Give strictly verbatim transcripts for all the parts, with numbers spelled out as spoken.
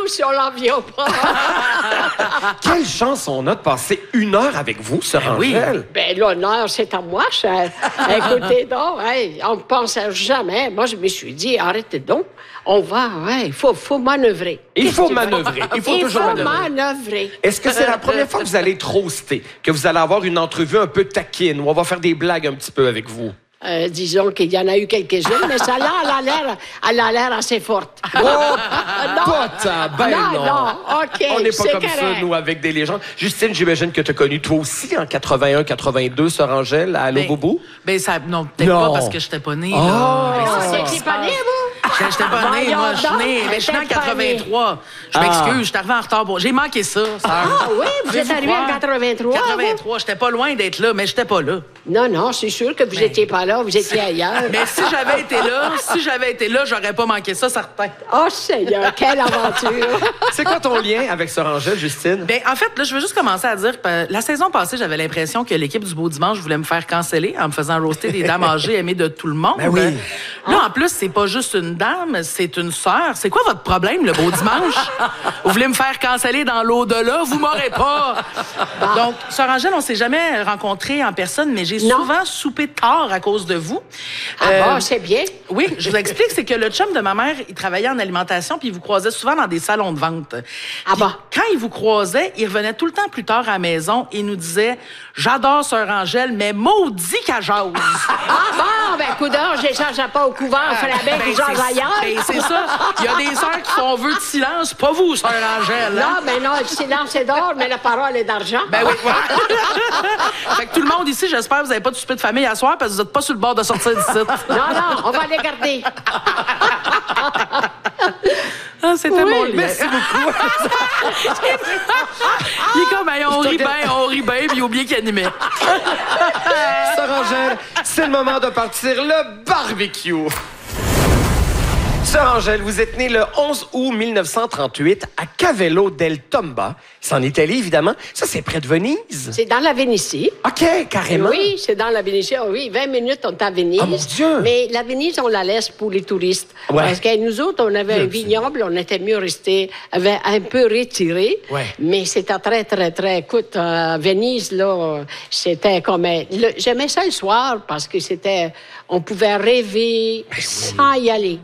nous si on l'en vient pas. Quelle chance on a de passer une heure avec vous, Sœur Angèle. Ben, l'honneur, c'est à moi, cher. Écoutez donc, hey, on ne pensait jamais. Moi, je me suis dit, arrêtez donc. On va, ouais, il faut, faut manœuvrer. Il faut manœuvrer. Il faut il toujours faut manœuvrer. manœuvrer. Est-ce que c'est la première fois que vous allez être roasté, que vous allez avoir une entrevue un peu taquine, où on va faire des blagues un petit peu avec vous? Euh, disons qu'il y en a eu quelques-unes, mais ça là, elle a l'air, elle a l'air assez forte. Oh, pas tant, ben non. Non, non, OK, On n'est pas c'est comme correct. ça, nous, avec des légendes. Justine, j'imagine que tu as connu toi aussi en quatre-vingt-un quatre-vingt-deux, Sœur Angèle, à Allô Ben, Boubou? Ben, ça, non, peut-être Non. pas parce que j'étais pas née, là. Oh. Ben, Non, c'est ça qui c'est se pas né, passe. vous? J'étais j'étais pas née, Voyons moi. Je suis donc, née, ben, je suis née en t'étais pas quatre-vingt-trois. Je m'excuse, je suis arrivée en retard. Bon, j'ai manqué ça, sœur. Ah oui, vous êtes arrivé en quatre-vingt-trois, quatre-vingt-trois, j'étais pas loin d'être là, mais j'étais pas là. Non, non, c'est sûr que vous n'étiez pas là, vous étiez ailleurs. Mais si j'avais été là, si j'avais été là, j'aurais pas manqué ça, certain. Oh, Seigneur, quelle aventure! C'est quoi ton lien avec Sœur Angèle, Justine? Ben, en fait, là, je veux juste commencer à dire que la saison passée, j'avais l'impression que l'équipe du Beau Dimanche voulait me faire canceller en me faisant roaster des dames âgées aimées de tout le monde. Ben oui. Là, en plus, c'est pas juste une dame, c'est une sœur. C'est quoi votre problème, le Beau Dimanche? Vous voulez me faire canceller dans l'au-delà? Vous m'aurez pas! Donc, Sœur Angèle, on s'est jamais rencontrés en personne, mais j'ai Non. souvent soupé tard à cause de vous. Ah Euh, bon, c'est bien. Oui, je vous explique, c'est que le chum de ma mère, il travaillait en alimentation, puis il vous croisait souvent dans des salons de vente. Ah Puis bon? Quand il vous croisait, il revenait tout le temps plus tard à la maison et il nous disait « J'adore Sœur Angèle, mais maudit qu'elle jase! » Ah bon, ben, coudonc, j'échange pas au couvent, on fait la bête, Ben, ils jasent c'est- ailleurs. ben, c'est ça. Il y a des sœurs qui font vœu de silence, pas vous, Sœur Angèle. hein? Non, mais non, le silence est d'or, mais la parole est d'argent. Ben oui, voilà. Fait que tout le monde ici, j'espère que vous n'avez pas de souper de famille à soir parce que vous n'êtes pas sur le bord de sortir d'ici. Non, non, on va les garder. Ah, c'était Oui, mon lien. Merci beaucoup. Il est comme, hey, on rit bien, on rit bien, puis il a oublié qu'il animait. Sœur Angèle, c'est le moment de partir le barbecue. Sœur Angèle, vous êtes née le onze août mille neuf cent trente-huit à Cavello del Tomba. C'est en Italie, évidemment. Ça, c'est près de Venise. C'est dans la Vénétie. OK, carrément. Oui, c'est dans la Vénétie. Ah oui, vingt minutes, on est à Venise. Ah, mon Dieu! Mais la Venise, on la laisse pour les touristes. Ouais. Parce que nous autres, on avait un vignoble, on était mieux restés avait un peu retiré. Ouais. Mais c'était très, très, très... Écoute, euh, Venise, là, c'était comme... un- le- J'aimais ça le soir parce que c'était... On pouvait rêver sans y aller.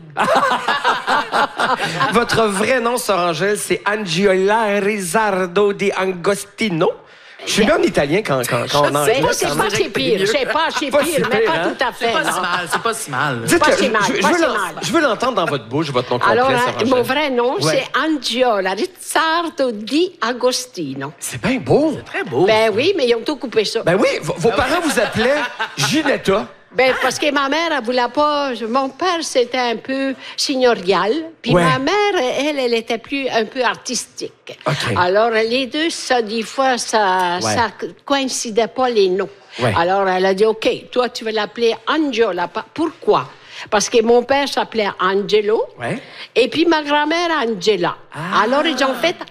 Votre vrai nom, Sœur Angèle, c'est Angiola Rizzardo di Angostino. Je suis bien en italien quand, quand, quand on en C'est anglais. pas, c'est quand pas même. si pire. C'est pas si Pas pire, si mais pire, pas hein? tout à fait. C'est pas non. si mal, c'est pas si mal. Dites-le, Pas si mal, je, je pas veux si l'en- mal. je veux l'entendre dans votre bouche, votre nom complet, Alors, Sœur hein, Angèle. mon vrai nom, Ouais. c'est Angiola Rizzardo di Agostino. C'est bien beau. Très beau. Ben oui, mais ils ont tout coupé ça. Ben oui, vos, vos parents vous appelaient Ginetta. Ben, parce que ma mère, elle voulait pas... Mon père, c'était un peu signorial. Puis Ouais. ma mère, elle, elle était plus un peu artistique. OK. Alors, les deux, ça, des fois, ça, Ouais. ça coïncidait pas les noms. Ouais. Alors, elle a dit, OK, toi, tu vas l'appeler Angiola. Pa- Pourquoi? Parce que mon père s'appelait Angelo. Ouais. Et puis ma grand-mère, Angela. Ah. Alors, ils ont fait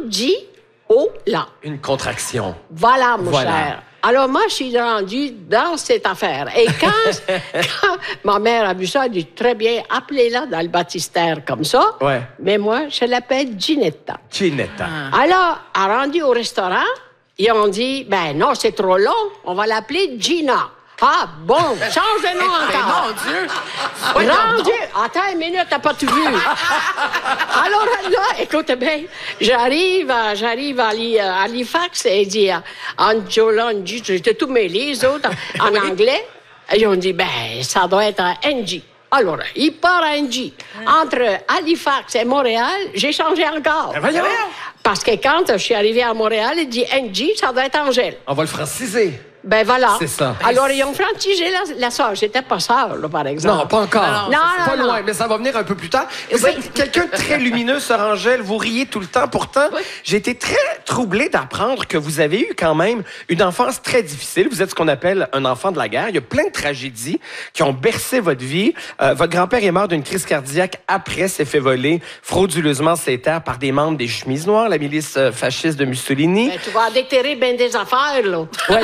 Angi-Ola. Une contraction. Voilà, mon Voilà. cher. Alors, moi, je suis rendue dans cette affaire. Et quand, quand ma mère a vu ça, elle dit, très bien, appelez-la dans le baptistère comme ça. Ouais. Mais moi, je l'appelle Ginetta. Ginetta. Alors, à rendu au restaurant, ils ont dit, ben non, c'est trop long, on va l'appeler Gina. Ah, bon, change de nom Ben, encore. mon Dieu! Rendu, attends une minute, t'as pas tout vu. Alors là, écoute bien, j'arrive, à- j'arrive à, Hali- à Halifax et il dit, Angela, Angie, j'étais tout mêlé, les autres, en, en anglais. Et ils ont dit, ben, ça doit être un Angie. Alors, il part à Angie. Entre Halifax et Montréal, j'ai changé encore. Ben voyons. Parce que quand je suis arrivée à Montréal, il dit Angie, ça doit être Angèle. On va le franciser. Ben voilà. C'est ça. Alors, ils ont franchigé la, la sœur. J'étais pas sœur, là, par exemple. Non, pas encore. Non, non, pas non, loin, non. mais ça va venir un peu plus tard. Vous Oui. êtes quelqu'un de très lumineux, Sœur Angèle. Vous riez tout le temps. Pourtant, Oui. j'ai été très troublé d'apprendre que vous avez eu quand même une enfance très difficile. Vous êtes ce qu'on appelle un enfant de la guerre. Il y a plein de tragédies qui ont bercé votre vie. Euh, votre grand-père est mort d'une crise cardiaque après s'est fait voler frauduleusement ses terres par des membres des chemises noires, la milice euh, fasciste de Mussolini. Ben, tu vas déterrer bien des affaires, là. Ouais, non, mais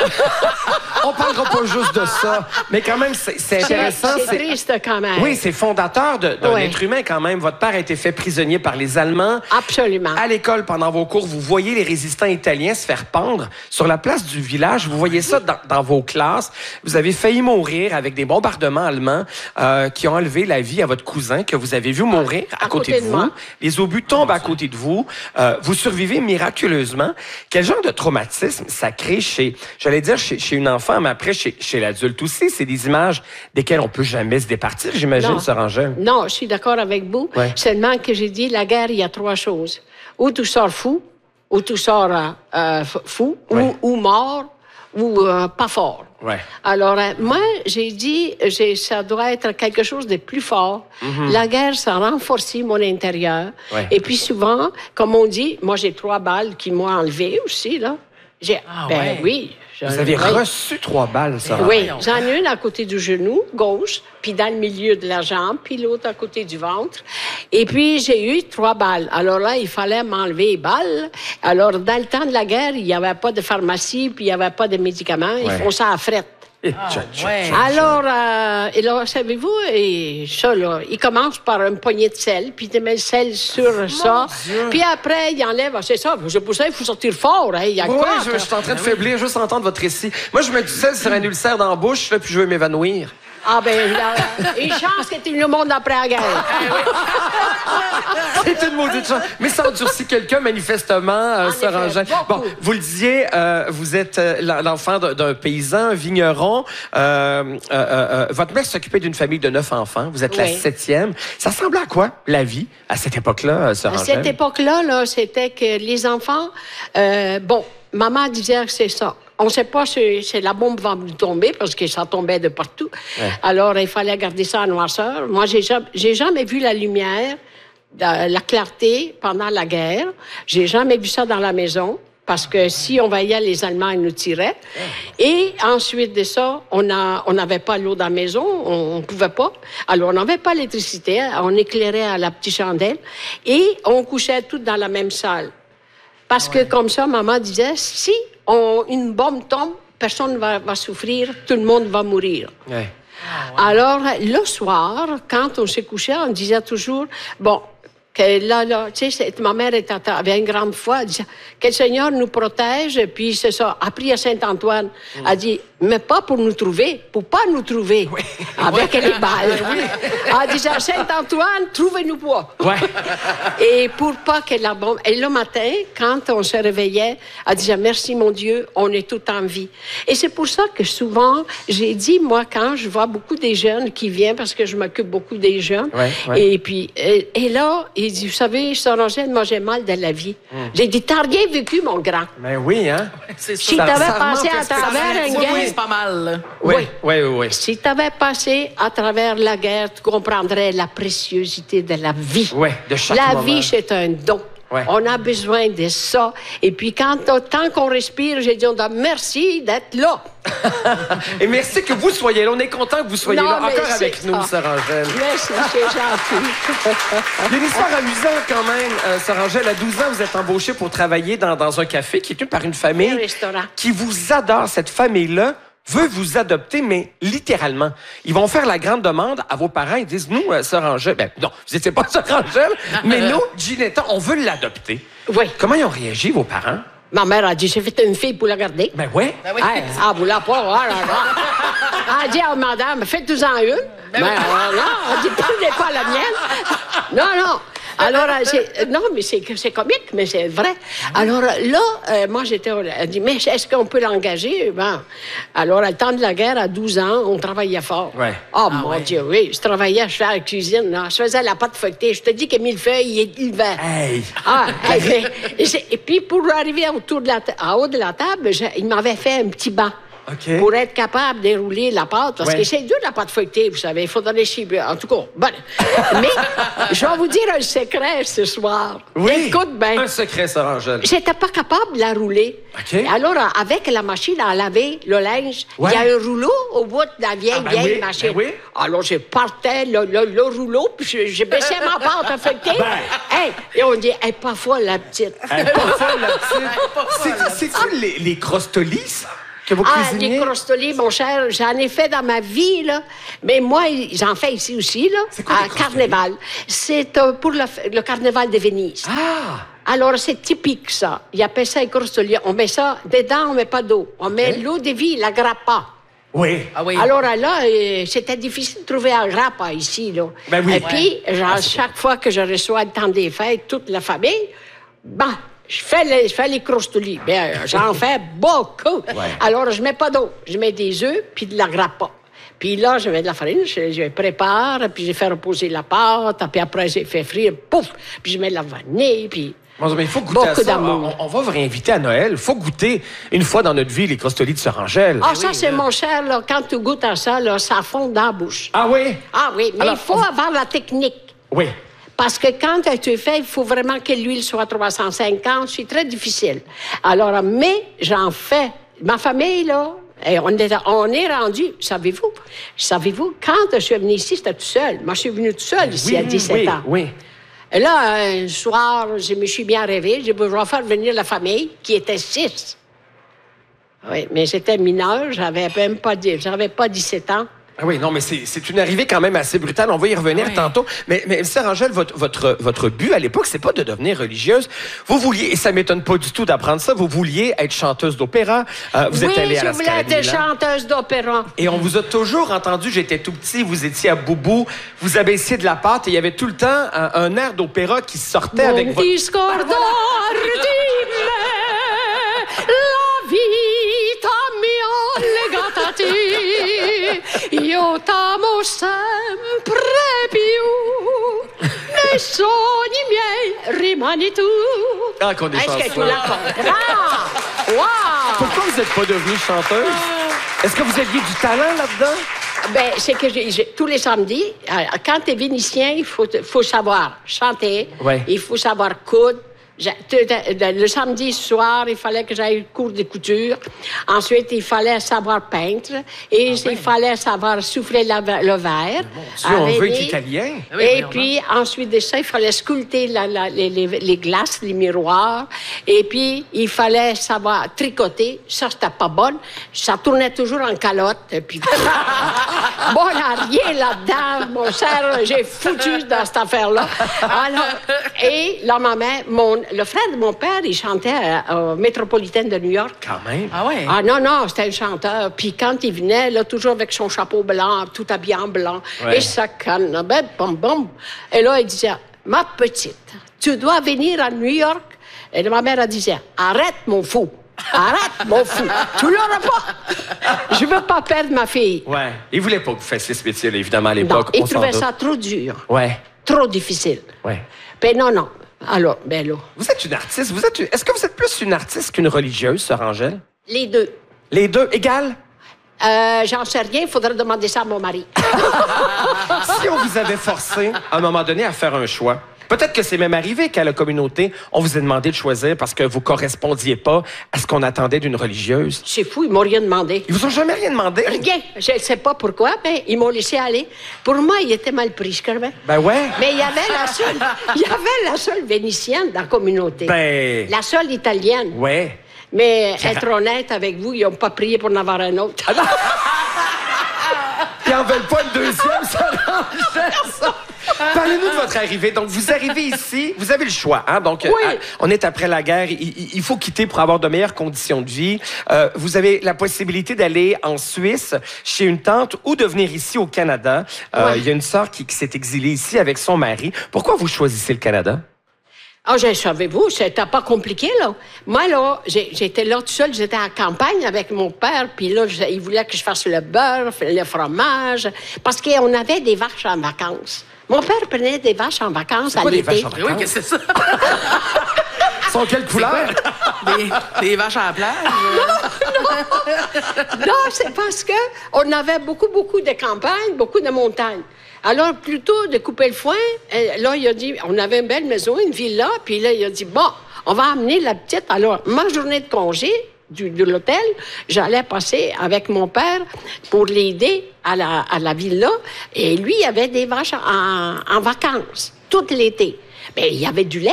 On parlera pas juste de ça, mais quand même, c'est c'est intéressant. C'est triste quand même. Oui, c'est fondateur de- d'un Oui. être humain quand même. Votre père a été fait prisonnier par les Allemands. Absolument. À l'école, pendant vos cours, vous voyez les résistants italiens se faire pendre sur la place du village. Vous voyez ça dans, dans vos classes. Vous avez failli mourir avec des bombardements allemands euh, qui ont enlevé la vie à votre cousin que vous avez vu mourir à, À côté, côté de de vous. moi. Les obus tombent à côté de vous. Euh, vous survivez miraculeusement. Quel genre de traumatisme ça crée chez, j'allais dire chez, chez une enfant, mais après chez, chez l'adulte aussi? C'est des images desquelles on peut jamais se départir, j'imagine, Non. Sœur Angèle. Non, je suis d'accord avec vous. Ouais. Seulement que j'ai dit, la guerre, il y a trois choses. Ou tu sors fou, ou tu sors euh, euh, f- fou, Ouais. ou, ou mort, ou euh, pas fort. Ouais. Alors, euh, moi, j'ai dit, j'ai, ça doit être quelque chose de plus fort. La guerre, ça a renforcé mon intérieur. Ouais. Et puis souvent, comme on dit, moi, j'ai trois balles qui m'ont enlevé aussi, là. J'ai, Ah ben ouais. oui. Vous j'en- avez oui. reçu trois balles, Sœur Angèle. Oui, voyons. j'en ai une à côté du genou gauche, puis dans le milieu de la jambe, puis l'autre à côté du ventre. Et puis, j'ai eu trois balles. Alors là, il fallait m'enlever les balles. Alors, dans le temps de la guerre, il n'y avait pas de pharmacie, puis il n'y avait pas de médicaments. Ils Ouais. font ça à frette. Et Ah, tcha, tcha, ouais. tcha. Alors, euh, et là, savez-vous, et ça, là, il commence par une poignée de sel, puis il met le sel sur ça. Puis après, il enlève, ah, c'est ça, c'est pour ça qu'il faut sortir fort, hein, il y a Oui, quoi? je, je suis en train de faiblir, juste entendre votre récit. Moi, je mets du sel sur un ulcère dans la bouche, là, puis je veux m'évanouir. Ah ben, là, une chance que tu le monde après la guerre. C'est une maudite chance. Mais ça endurcit quelqu'un, manifestement, euh, En Sœur effet, Angèle. beaucoup. Bon, vous le disiez, euh, vous êtes euh, l'en- l'enfant d'un- d'un paysan, un vigneron. Euh, euh, euh, euh, votre mère s'occupait d'une famille de neuf enfants. Vous êtes la Oui. septième. Ça ressemblait à quoi, la vie, à cette époque-là, euh, Sœur À Angèle? cette époque-là, là, c'était que les enfants, euh, bon, maman disait que c'est ça. On ne sait pas si, si la bombe va nous tomber parce que ça tombait de partout. Ouais. Alors, il fallait garder ça en noirceur. Moi, j'ai jamais, j'ai jamais vu la lumière, la, la clarté pendant la guerre. J'ai jamais vu ça dans la maison. Parce que si on voyait les Allemands, ils nous tiraient. Et ensuite de ça, on a, on n'avait pas l'eau dans la maison, on ne pouvait pas. Alors, on n'avait pas l'électricité, on éclairait à la petite chandelle. Et on couchait tous dans la même salle. Parce que comme ça, maman disait, si on, une bombe tombe, personne ne va, va souffrir, tout le monde va mourir. Ouais. Alors, le soir, quand on s'est couché, on disait toujours, bon, que là, là, tu sais, c'est- ma mère était, avait une grande foi, elle disait, que le Seigneur nous protège, puis c'est ça, a prié à Saint-Antoine, Mm. a dit, mais pas pour nous trouver, pour pas nous trouver, avec les balles. Elle disait, Saint-Antoine, trouvez-nous pas. Ouais. Et pour pas que la bombe... Et le matin, quand on se réveillait, elle disait, merci mon Dieu, on est tout en vie. Et c'est pour ça que souvent, j'ai dit, moi, quand je vois beaucoup des jeunes qui viennent, parce que je m'occupe beaucoup des jeunes, Ouais, ouais. et puis, et, et là, il dit, vous savez, Sœur Angèle, moi, j'ai mal de la vie. J'ai dit, t'as rien vécu, mon grand. Ben oui, hein? C'est Si ça. Ça- t'avais ça passé remonte à à ce que- travers une Oui, guerre... oui, c'est pas mal. là. Oui, Oui. oui, oui. oui. Si tu avais passé à travers la guerre, tu comprendrais la préciosité de la vie. Ouais, de chaque La moment. vie, c'est un don. Ouais. On a besoin de ça. Et puis, quand, tant qu'on respire, j'ai dit, on doit merci d'être là. Et merci que vous soyez là. On est content que vous soyez Non, là mais encore c'est avec nous, ça. Sœur Angèle. Merci, c'est gentil. Il y a une histoire amusante quand même, euh, Sœur Angèle. À douze ans, vous êtes embauchée pour travailler dans, dans un café qui est tenu par une famille Un restaurant. qui vous adore. Cette famille-là veut vous adopter, mais littéralement. Ils vont faire la grande demande à vos parents. Ils disent, nous, euh, Sœur Angèle, ben non, vous n'étiez pas Sœur Angèle, mais nous, Ginetta, on veut l'adopter. Oui. Comment ils ont réagi, vos parents? Ma mère a dit, j'ai fait une fille pour la garder. Ben ouais. oui. Hey, ah, vous l'avez pas, ah, là, là. Elle a dit, ah, madame, faites-en une. Ben, alors, non, elle dit, prenez pas la mienne. Non, non. Alors, elle, c'est- non, mais c'est c'est comique, mais c'est vrai. Alors là, euh, moi, j'étais, elle dit, mais est-ce qu'on peut l'engager? Ben, alors, à le temps de la guerre, à douze ans, on travaillait fort. Ouais. Oh, mon Dieu, oui. Je travaillais, je faisais la cuisine, là. Je faisais la pâte feuilletée. Je te dis que millefeuille, il hiver. Hey! Ah, hey, mais- et, c'est- et puis, pour arriver autour de la ta- en haut de la table, je- il m'avait fait un petit banc. OK. Pour être capable de dérouler la pâte. Parce Ouais. que c'est dur, la pâte feuilletée, vous savez. Il faut donner chier. En tout cas, bon. Mais je vais vous dire un secret ce soir. Oui. Écoute bien. Un secret, Sœur Angèle. J'étais pas capable de la rouler. OK. Alors, avec la machine à laver le linge, il Ouais. y a un rouleau au bout de la vieille, Ah, ben vieille oui, machine. ben oui. Alors, je partais le, le- le rouleau, puis je, je baissais ma pâte à feuilleter. Ben. Hey, et on dit, elle est pas folle, la petite. Hey, pas folle, la petite. C'est- C'est-tu les, les crostolis, ça? Que vous Ah, cuisiniez? les crostoli, mon cher, j'en ai fait dans ma vie, là. Mais moi, j'en fais ici aussi, là. C'est quoi, à les crostoli? Carnaval. C'est euh, pour le, le Carnaval de Venise. Ah! Alors, c'est typique, ça. Ils appellent ça les crostoli. On met ça dedans, on met pas d'eau. On met l'eau de vie, la grappa. Oui. Ah oui. Alors là, euh, c'était difficile de trouver un grappa ici, là. Ben oui. Et puis, genre, Ah, c'est chaque fois que je reçois le temps des fêtes, toute la famille, ben, je fais les, je fais les crostoli. Bien, j'en fais beaucoup. Alors, je mets pas d'eau. Je mets des œufs puis de la grappa. Puis là, je mets de la farine, je, je prépare, puis je fais reposer la pâte, puis après, je fais frire, pouf, puis je mets de la vanille, puis... Bon, mais il faut goûter à Beaucoup ça. d'amour. On, on va vous réinviter à Noël. Il faut goûter une fois dans notre vie les crostolis de Sœur Angèle. Ah, ça, c'est mon cher, là, quand tu goûtes à ça, là, ça fond dans la bouche. Ah oui? Ah oui, mais Alors, il faut on- avoir la technique. Oui. Parce que quand tu fais, il faut vraiment que l'huile soit trois cent cinquante. C'est très difficile. Alors, mais j'en fais. Ma famille, là, et on, est, on est rendu, savez-vous, savez-vous, quand je suis venue ici, c'était tout seul. Moi, je suis venue tout seul ici oui, à dix-sept oui, ans. oui. Et là, un soir, je me suis bien rêvée. J'ai dit, je vais faire venir la famille, qui était six. Oui, mais j'étais mineure, j'avais même pas, dix- j'avais pas dix-sept ans. Ah oui, non, mais c'est c'est une arrivée quand même assez brutale. On va y revenir Oui. tantôt. Mais, mais Sœur Angèle, votre, votre, votre but à l'époque, c'est pas de devenir religieuse. Vous vouliez, et ça m'étonne pas du tout d'apprendre ça, vous vouliez être chanteuse d'opéra. Euh, vous oui, êtes allée à je la voulais Scala être de Milan. chanteuse d'opéra. Et on vous a toujours entendu, j'étais tout petit, vous étiez à Boubou, vous abaissiez de la pâte et il y avait tout le temps un, un air d'opéra qui sortait avec Mon votre... discordar dimmi, la vita mia legata a te, io t'amo sempre più, nei sogni miei rimani tu. Ah, qu'on est Est-ce que tu chanceux. la comprends? Wow! Pourquoi vous n'êtes pas devenue chanteuse? Est-ce que vous aviez du talent là-dedans? Ben, c'est que j'ai- j'ai- tous les samedis, euh, quand tu es vénitien, il faut, faut savoir chanter, Ouais. il faut savoir coudre. J'ai- te- te- Le samedi soir, il fallait que j'aille cours de couture. Ensuite, il fallait savoir peindre. Et il fallait savoir souffler la- le verre. Dieu, on veut être arrêter. italien. Ah oui, Et voyons puis, ensuite de ça, il fallait sculpter la- la- les, les- les glaces, les miroirs. Et puis, il fallait savoir tricoter. Ça, c'était pas bon. Ça tournait toujours en calotte. Et puis, bon, il n'y a rien là-dedans. Mon cher, j'ai foutu dans cette affaire-là. Alors, et la maman, mon, le frère de mon père, il chantait à- au Métropolitaine de New York. Quand même. Ah ouais. Ah non, non, c'était un chanteur. Puis quand il venait, là, toujours avec son chapeau blanc, tout habillé en blanc, Ouais. et sa canne, ben, bom, bom. Et là, il disait, ma petite, tu dois venir à New York. Et ma mère, elle disait, arrête, mon fou. Arrête, mon fou. Tu l'auras pas. Je veux pas perdre ma fille. Ouais. Il voulait pas que vous fassiez ce métier-là, évidemment, à Non, l'époque. il on s'en trouvait doute. ça trop dur, Ouais. trop difficile. Ouais. Ben non, non. Alors, ben là, Vous êtes une artiste. Vous êtes. une- Est-ce que vous êtes plus une artiste qu'une religieuse, Sœur Angèle? les deux. Les deux égales? Euh, j'en sais rien, il faudrait demander ça à mon mari. Si on vous avait forcé, à un moment donné, à faire un choix, peut-être que c'est même arrivé qu'à la communauté, on vous a demandé de choisir parce que vous correspondiez pas à ce qu'on attendait d'une religieuse. C'est fou, ils m'ont rien demandé. Ils vous ont jamais rien demandé? Rien. Je ne sais pas pourquoi, mais ils m'ont laissé aller. Pour moi, il était mal pris, je crois. Ben ouais. Mais il y avait la seule, il y avait la seule vénitienne dans la communauté. Ben. La seule italienne. Ouais. Mais être honnête avec vous, ils n'ont pas prié pour en avoir un autre. Ils en veulent pas une deuxième, Sœur Angèle, ça. Parlez-nous de votre arrivée. Donc, vous arrivez ici, vous avez le choix. Hein? Donc, Oui. euh, on est après la guerre. Il, il- il faut quitter pour avoir de meilleures conditions de vie. Euh, vous avez la possibilité d'aller en Suisse chez une tante ou de venir ici au Canada. Euh, Ouais. Il y a une sœur qui, qui s'est exilée ici avec son mari. Pourquoi vous choisissez le Canada? Ah, je savez-vous, c'était pas compliqué, là. Moi, là, j'ai- j'étais là tout seul, j'étais à la campagne avec mon père, puis là, je- il voulait que je fasse le beurre, le fromage, parce qu'on avait des vaches en vacances. Mon père prenait des vaches en vacances à quoi des l'été. vaches en Mais oui, qu'est-ce que c'est ça? Sont quelle couleur? Des, des vaches à la plage? Non, c'est parce que on avait beaucoup, beaucoup de campagnes, beaucoup de montagnes. Alors, plutôt de couper le foin, euh, là, il a dit, on avait une belle maison, une villa, puis là, il a dit, bon, on va amener la petite. Alors, ma journée de congé du, de l'hôtel, j'allais passer avec mon père pour l'aider à la, à la villa, et lui, il avait des vaches en, en vacances, tout l'été. Mais il y avait du lait.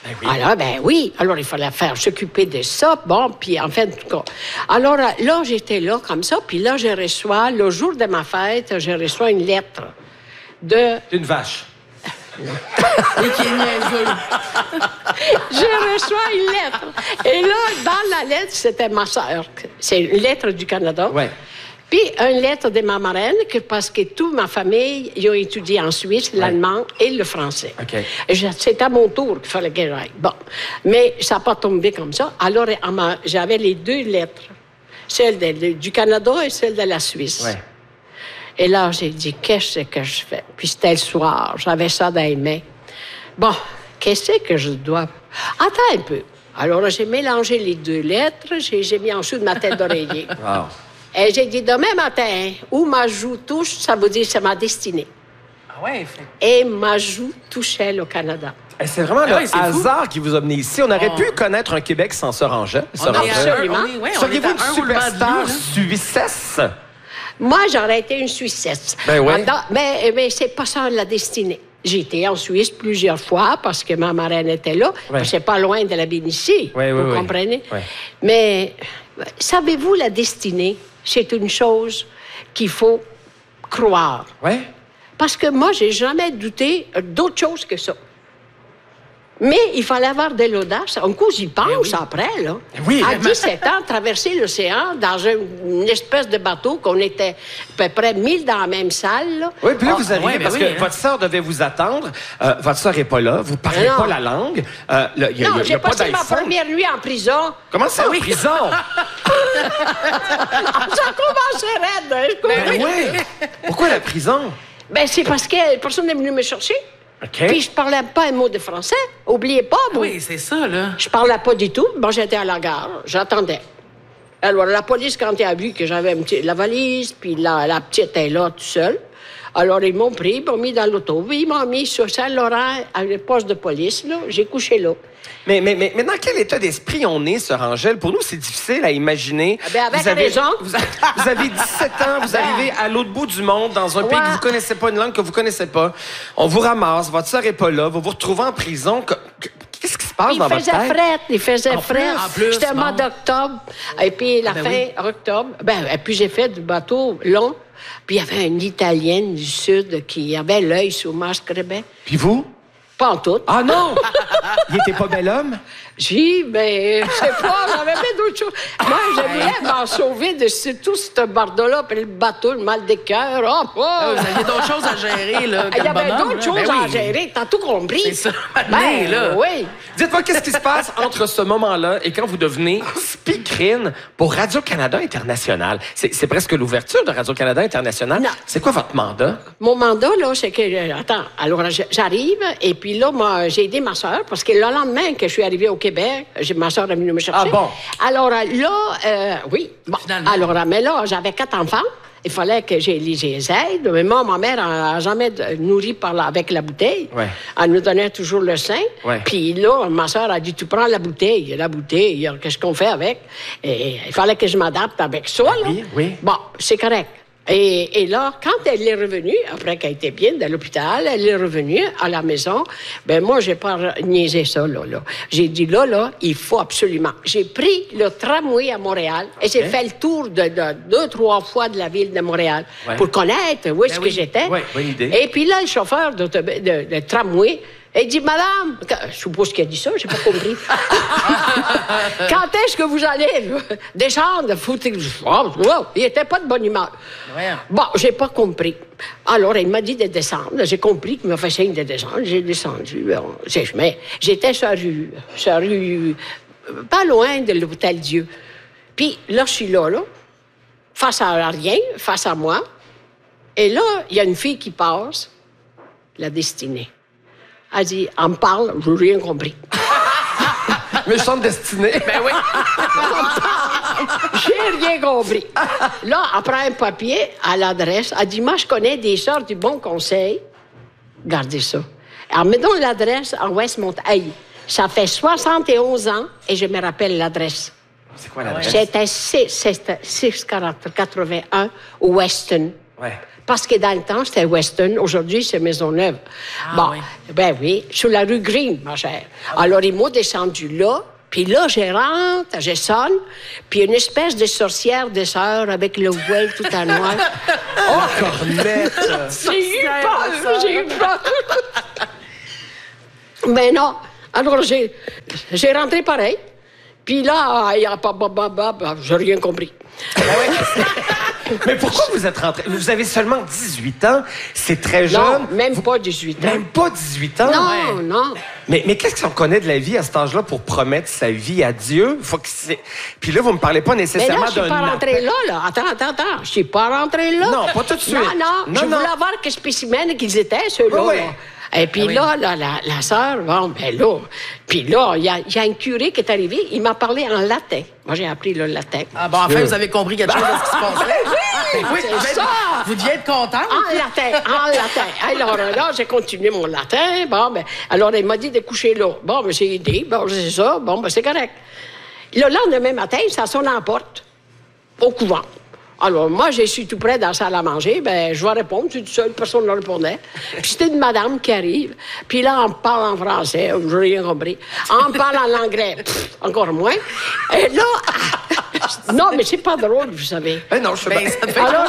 Ben oui. Alors, ben oui. Alors, il fallait faire s'occuper de ça. Bon, puis en fait, alors là, j'étais là comme ça. Puis là, je reçois, le jour de ma fête, je reçois une lettre de... Une vache. Et qui est niaiseux. Je reçois une lettre. Et là, dans la lettre, c'était ma sœur. C'est une lettre du Canada. Ouais. Puis une lettre de ma marraine, que, parce que toute ma famille, ils ont étudié en Suisse, l'allemand et le français. OK. C'est à mon tour qu'il fallait que j'aille. Bon. Mais ça n'a pas tombé comme ça. Alors, j'avais les deux lettres. Celle de, du Canada et celle de la Suisse. Ouais. Et là, j'ai dit, qu'est-ce que je fais? Puis c'était le soir, j'avais ça dans les mains. Bon, qu'est-ce que je dois... Attends un peu. Alors, j'ai mélangé les deux lettres, j'ai mis en dessous de ma tête d'oreiller. Wow. Et j'ai dit, demain matin, où ma joue touche, ça veut dire c'est ma destinée. Ah ouais, fait... Et ma joue touchait le Canada. Et c'est vraiment Ah le oui, c'est hasard qui vous a mené ici. On aurait Oh. pu connaître un Québec sans Sœur Angèle. Sœur On est Angèle. Absolument. un- on est- ouais, on est Seriez-vous à une un roulement de superstar lieu, là. suissesse? Moi, j'aurais été une Suissesse. Ben oui. Dans- mais mais c'est pas ça la destinée. J'ai été en Suisse plusieurs fois parce que ma marraine était là. Ouais. C'est pas loin de la Bénicie, Ouais, vous ouais, ouais. comprenez? Ouais. Mais savez-vous, la destinée, c'est une chose qu'il faut croire. Oui. Parce que moi, j'ai jamais douté d'autre chose que ça. Mais il fallait avoir de l'audace. Un coup, j'y pense oui. après, là. Oui. À dix-sept ans, traverser l'océan dans une, une espèce de bateau qu'on était à peu près mille dans la même salle, là. Oui, puis là, Ah, vous arrivez ouais, ben parce oui, que hein. votre sœur devait vous attendre. Euh, votre sœur n'est pas là. Vous ne parlez Non. pas la langue. Euh, le- y a- y Non, a- y a j'ai pas passé ma d'iPhone. première nuit en prison. Comment ça, en oui. prison? Ça commençait raide, hein, je Ben comprends. oui. Pourquoi la prison? Ben, c'est parce que personne n'est venu me chercher. OK. Puis je parlais pas un mot de français. Oubliez pas, vous. Oui, c'est ça, là. Je parlais pas du tout. Bon, j'étais à la gare. J'attendais. Alors, la police, quand elle a vu que j'avais un petit- la valise, puis la, la petite est là, tout seule, alors ils m'ont pris, ils m'ont mis dans l'auto. Puis ils m'ont mis sur Saint-Laurent, à le poste de police, là. J'ai couché là. Mais, mais, mais, mais dans quel état d'esprit on est, Sœur Angèle? Pour nous, c'est difficile à imaginer. Ah ben, avec vous avez, raison. Vous, avez- vous avez dix-sept ans, vous arrivez à l'autre bout du monde, dans un pays Ouais. que vous connaissez pas, une langue que vous connaissez pas. On vous ramasse, votre sœur est pas là, vous vous retrouvez en prison. Que- que- Qu'est-ce qui se passe Il dans votre faisait tête? fret, il faisait En fret. plus, en plus, C'était le mois bon. d'octobre. Et puis, la Ben fin oui. octobre, ben, et puis j'ai fait du bateau long. Puis il y avait une Italienne du Sud qui avait l'œil sur Mascrebet. Puis vous? Pas en tout. Ah non! Il était pas bel homme? J'ai, ben, je sais pas, j'avais fait d'autres choses. Moi, je voulais m'en sauver de ce- tout ce bardeau-là, puis le bateau, le mal des cœurs. Oh, oh. Ah, vous aviez d'autres choses à gérer, là. Il y comme avait bonhomme, d'autres là. choses Ben à oui. gérer, t'as tout compris. C'est ça, Ben, mané, là. oui. Dites-moi, qu'est-ce qui se passe entre ce moment-là et quand vous devenez speakerine pour Radio-Canada International? C'est c'est presque l'ouverture de Radio-Canada International. Non. C'est quoi votre mandat? Mon mandat, là, c'est que... euh, Attends, alors j- j'arrive, et puis là, moi, j'ai aidé ma soeur, parce que le lendemain que je suis arrivée au Québec, j'ai- ma soeur est venue me chercher. Ah bon? Alors euh, là, euh, oui. Bon, Finalement. alors, euh, mais là, j'avais quatre enfants. Il fallait que j'ai les les aide. Mais moi, ma mère n'a jamais de- nourri par la- avec la bouteille. Ouais. Elle nous donnait toujours le sein. Ouais. Puis là, ma soeur a dit, tu prends la bouteille. La bouteille, euh, qu'est-ce qu'on fait avec? Et il fallait que je m'adapte avec ça, là. Oui, oui. Bon, c'est correct. Et, et là, quand elle est revenue, après qu'elle était bien de l'hôpital, elle est revenue à la maison, ben moi, j'ai pas niaisé ça, là. là. J'ai dit, là, là, il faut absolument. J'ai pris le tramway à Montréal et j'ai fait le tour de, de deux, trois fois de la ville de Montréal Ouais. pour connaître où est-ce Ben que oui. j'étais. Ouais, bonne idée. Et puis là, le chauffeur de, de, de tramway, il dit, madame, je suppose qu'il a dit ça, j'ai pas compris. Quand est-ce que vous allez là, descendre? Faut... Oh, oh, il était pas de bonne humeur. Ouais. Bon, j'ai pas compris. Alors, il m'a dit de descendre. J'ai compris qu'il m'a fait signe de descendre. J'ai descendu. Bon, c'est- mais j'étais sur la rue, sur la rue, euh, pas loin de l'Hôtel Dieu. Puis là, je suis là, là, face à rien, face à moi. Et là, il y a une fille qui passe, la destinée. Elle dit, elle me parle, je n'ai rien compris. Méchante destinée. Ben oui. J'ai rien compris. Là, elle prend un papier à l'adresse. Elle dit, moi, je connais des sœurs du Bon Conseil. Gardez ça. Elle me donne l'adresse en Westmont. Hey, ça fait soixante et onze ans et je me rappelle l'adresse. C'est quoi l'adresse? C'était six cent quatre-vingt-un Weston Ouais. Parce que dans le temps, c'était Weston. Aujourd'hui, c'est Maisonneuve. Ah, bon, oui. ben oui, sur la rue Green, ma chère. Ah, Alors, ils m'ont descendu là. Puis là, je rentre, je sonne, puis une espèce de sorcière de sœur avec le voile tout en noir. Oh, cornette! J'ai eu peur, j'ai eu peur. Mais non. Alors, j'ai, j'ai rentré pareil. Puis là, il y a pas, bah, bah, bah, bah, j'ai rien compris. Mais pourquoi vous êtes rentré? Vous avez seulement dix-huit ans. C'est très jeune. Non, même pas dix-huit ans. Même pas dix-huit ans? Non, Ouais. non. Mais, mais qu'est-ce qu'on connaît de la vie à cet âge-là pour promettre sa vie à Dieu? Faut que c'est... Puis là, vous me parlez pas Mais nécessairement là, je suis d'un pas rentrée appel. là, là. Attends, attends, attends. Je suis pas rentrée là. Non, pas tout de suite. Non, non. Non, je non. voulais voir quel spécimen qu'ils étaient, ceux-là. Oui, oui. là. Et puis Ah oui. là, là, la, la sœur, bon, ben là. Puis là, il y a, y a un curé qui est arrivé, il m'a parlé en latin. Moi, j'ai appris le latin. Ah bon, enfin, vous avez compris quelque chose de ce qui se passait. Ben oui, c'est vous, êtes- ça. vous deviez être contente. En latin, en latin. Alors là, j'ai continué mon latin. Bon, ben, alors, il m'a dit de coucher là. Bon, ben, j'ai dit, bon, c'est ça. Bon, ben, c'est correct. Le lendemain matin, ça sonne en porte, au couvent. Alors, moi, je suis tout près dans la salle à manger. Ben, je vais répondre. Je suis tout seul, personne ne répondait. Puis c'était une madame qui arrive. Puis là, on me parle en français. Je n'ai rien compris. On me parle en anglais. Pff, encore moins. Et là... non, mais c'est pas drôle, vous savez. Ben non, je sais Ben, pas. ça te fait Alors,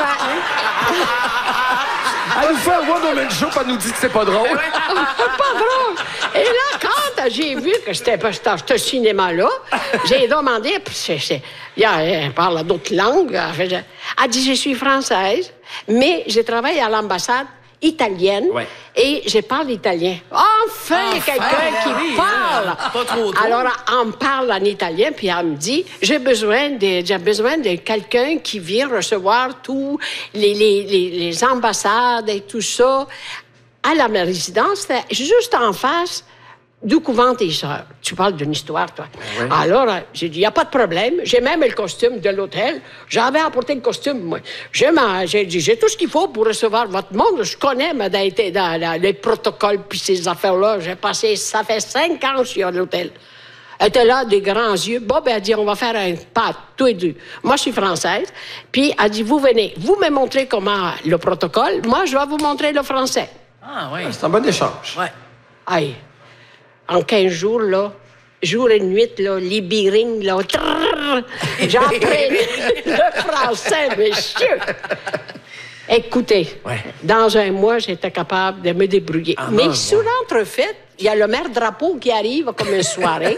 Elle nous fait un one-woman show, puis elle nous dit que c'est pas drôle. pas drôle. Et là, quand j'ai vu que c'était pas ce cinéma-là, j'ai demandé, puis c'est, c'est, il y a, elle parle d'autres langues. Elle a dit, je suis française, mais je travaille à l'ambassade italienne Ouais. et je parle italien. Enfin, Enfin, quelqu'un qui oui, parle. hein. Pas trop tôt. Alors, on me parle en italien, puis elle me dit, j'ai besoin de, j'ai besoin de quelqu'un qui vient recevoir tous les, les, les, les ambassades et tout ça à la résidence, c'était juste en face du couvent des Sœurs. Tu parles d'une histoire, toi. Oui. Alors, euh, j'ai dit, il n'y a pas de problème. J'ai même le costume de l'hôtel. J'avais apporté le costume, moi. J'ai, ma, j'ai dit, j'ai tout ce qu'il faut pour recevoir votre monde. Je connais, mais dans, dans, dans les protocoles puis ces affaires-là. J'ai passé, ça fait cinq ans que je suis à l'hôtel. Elle était là, des grands yeux. Bon, ben, elle dit, on va faire un pas, tous les deux. Moi, je suis française. Puis, elle dit, vous venez, vous me montrez comment le protocole. Moi, je vais vous montrer le français. Ah oui. C'est un bon échange. Ouais. Aïe. En quinze jours, là, jour et nuit, là, libérine, là, trrr, j'apprends le français, monsieur. Écoutez, Ouais. dans un mois, j'étais capable de me débrouiller. Ah, Mais non, sur l'entrefaite, il y a le maire Drapeau qui arrive comme une soirée.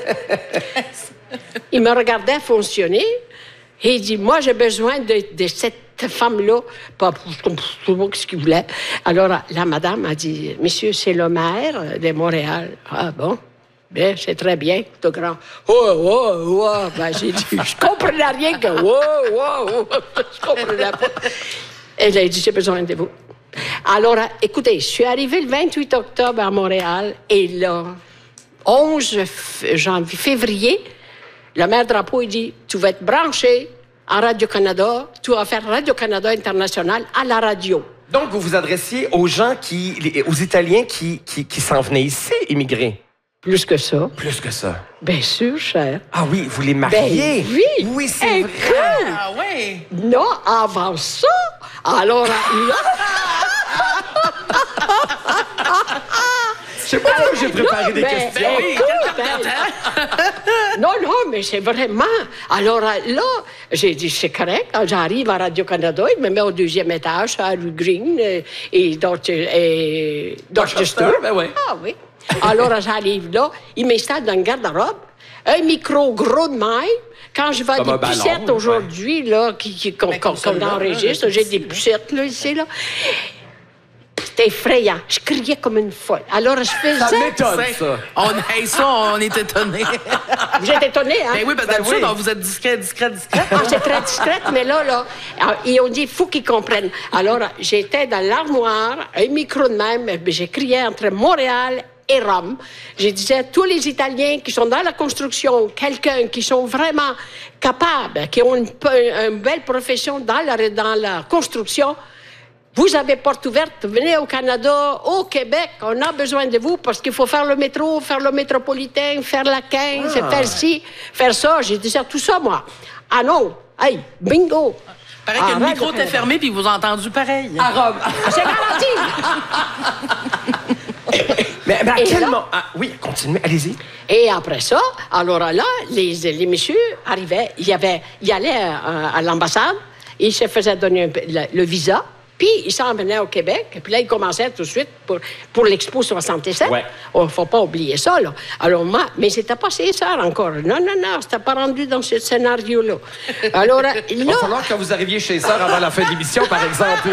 Il me regardait fonctionner et il dit, moi, j'ai besoin de, de cette femme-là. Pas pour ce qu'il voulait. Alors, la madame a dit, monsieur, c'est le maire de Montréal. Ah bon? Bien, c'est très bien, tout grand. Oh, oh, oh. Ben, j'ai dit, je comprenais rien que oh, oh, oh. Je comprenais pas. Elle a dit, j'ai besoin de vous. Alors, écoutez, je suis arrivée le vingt-huit octobre à Montréal et là, onze janvier, février, le maire Drapeau, il dit, tu vas être branché à Radio-Canada, tu vas faire Radio-Canada International à la radio. Donc, vous vous adressiez aux gens qui, les- aux Italiens qui, qui, qui s'en venaient ici, immigrer. Plus que ça. Plus que ça. Bien sûr, cher. Ah oui, vous les mariez. Ben oui. Oui, c'est Écoute, vrai. Ah oui. non, avant ça, alors là... Je sais pas pourquoi j'ai préparé des ben, questions. ben, écoute, ben, non, non, mais c'est vraiment... Alors là, j'ai dit, c'est correct. Quand j'arrive à Radio-Canada, il me met au deuxième étage, à rue Green euh, et Dorchester. Et Dorchester. Ben oui. Ah oui. Alors, j'arrive là, il m'installe dans une garde-robe, un micro gros de même. Quand je vois Comme un des ballon, pucettes aujourd'hui, là, qui, qui, qu'on, Ben, comme qu'on, qu'on celle-là, enregistre, là, j'ai ici, des là. pucettes, là, ici, là. C'était effrayant. Je criais comme une folle. Alors, je faisais... Ça m'étonne, C'est- ça. On, hey, ça, on est étonnés. Vous êtes étonnés, hein? Ben oui, parce que Ben d'habitude, oui. on vous êtes discret, discret, discret. Ah, c'est très discrète, mais là, là, alors, ils ont dit, il faut qu'ils comprennent. Alors, j'étais dans l'armoire, un micro de même, mais j'ai crié entre Montréal et Rome. Je disais, tous les Italiens qui sont dans la construction, quelqu'un qui sont vraiment capables, qui ont une, pe- une belle profession dans la, dans la construction, vous avez porte ouverte, venez au Canada, au Québec, on a besoin de vous parce qu'il faut faire le métro, faire le métropolitain, faire la quinze, Ah. faire ci, faire ça. J'ai dit ça, tout ça, moi. Ah non, hey, bingo! Paraît que le micro était fermé puis vous avez entendu pareil. À Rome. C'est garanti! mais, mais à Et quel là- moment... Ah, oui, continuez, allez-y. Et après ça, alors là, les, les messieurs arrivaient, il y avait, il allait à, à l'ambassade, il se faisait donner un peu le, le visa, puis il s'en venait au Québec, et puis là, il commençait tout de suite pour, pour l'Expo soixante-sept. Ouais. Oh, faut pas oublier ça, là. Alors, moi, mais c'était pas ses sœurs encore. Non, non, non, c'était pas rendu dans ce scénario-là. Alors, là... Il va falloir que vous arriviez chez Sœur avant la fin de l'émission, par exemple.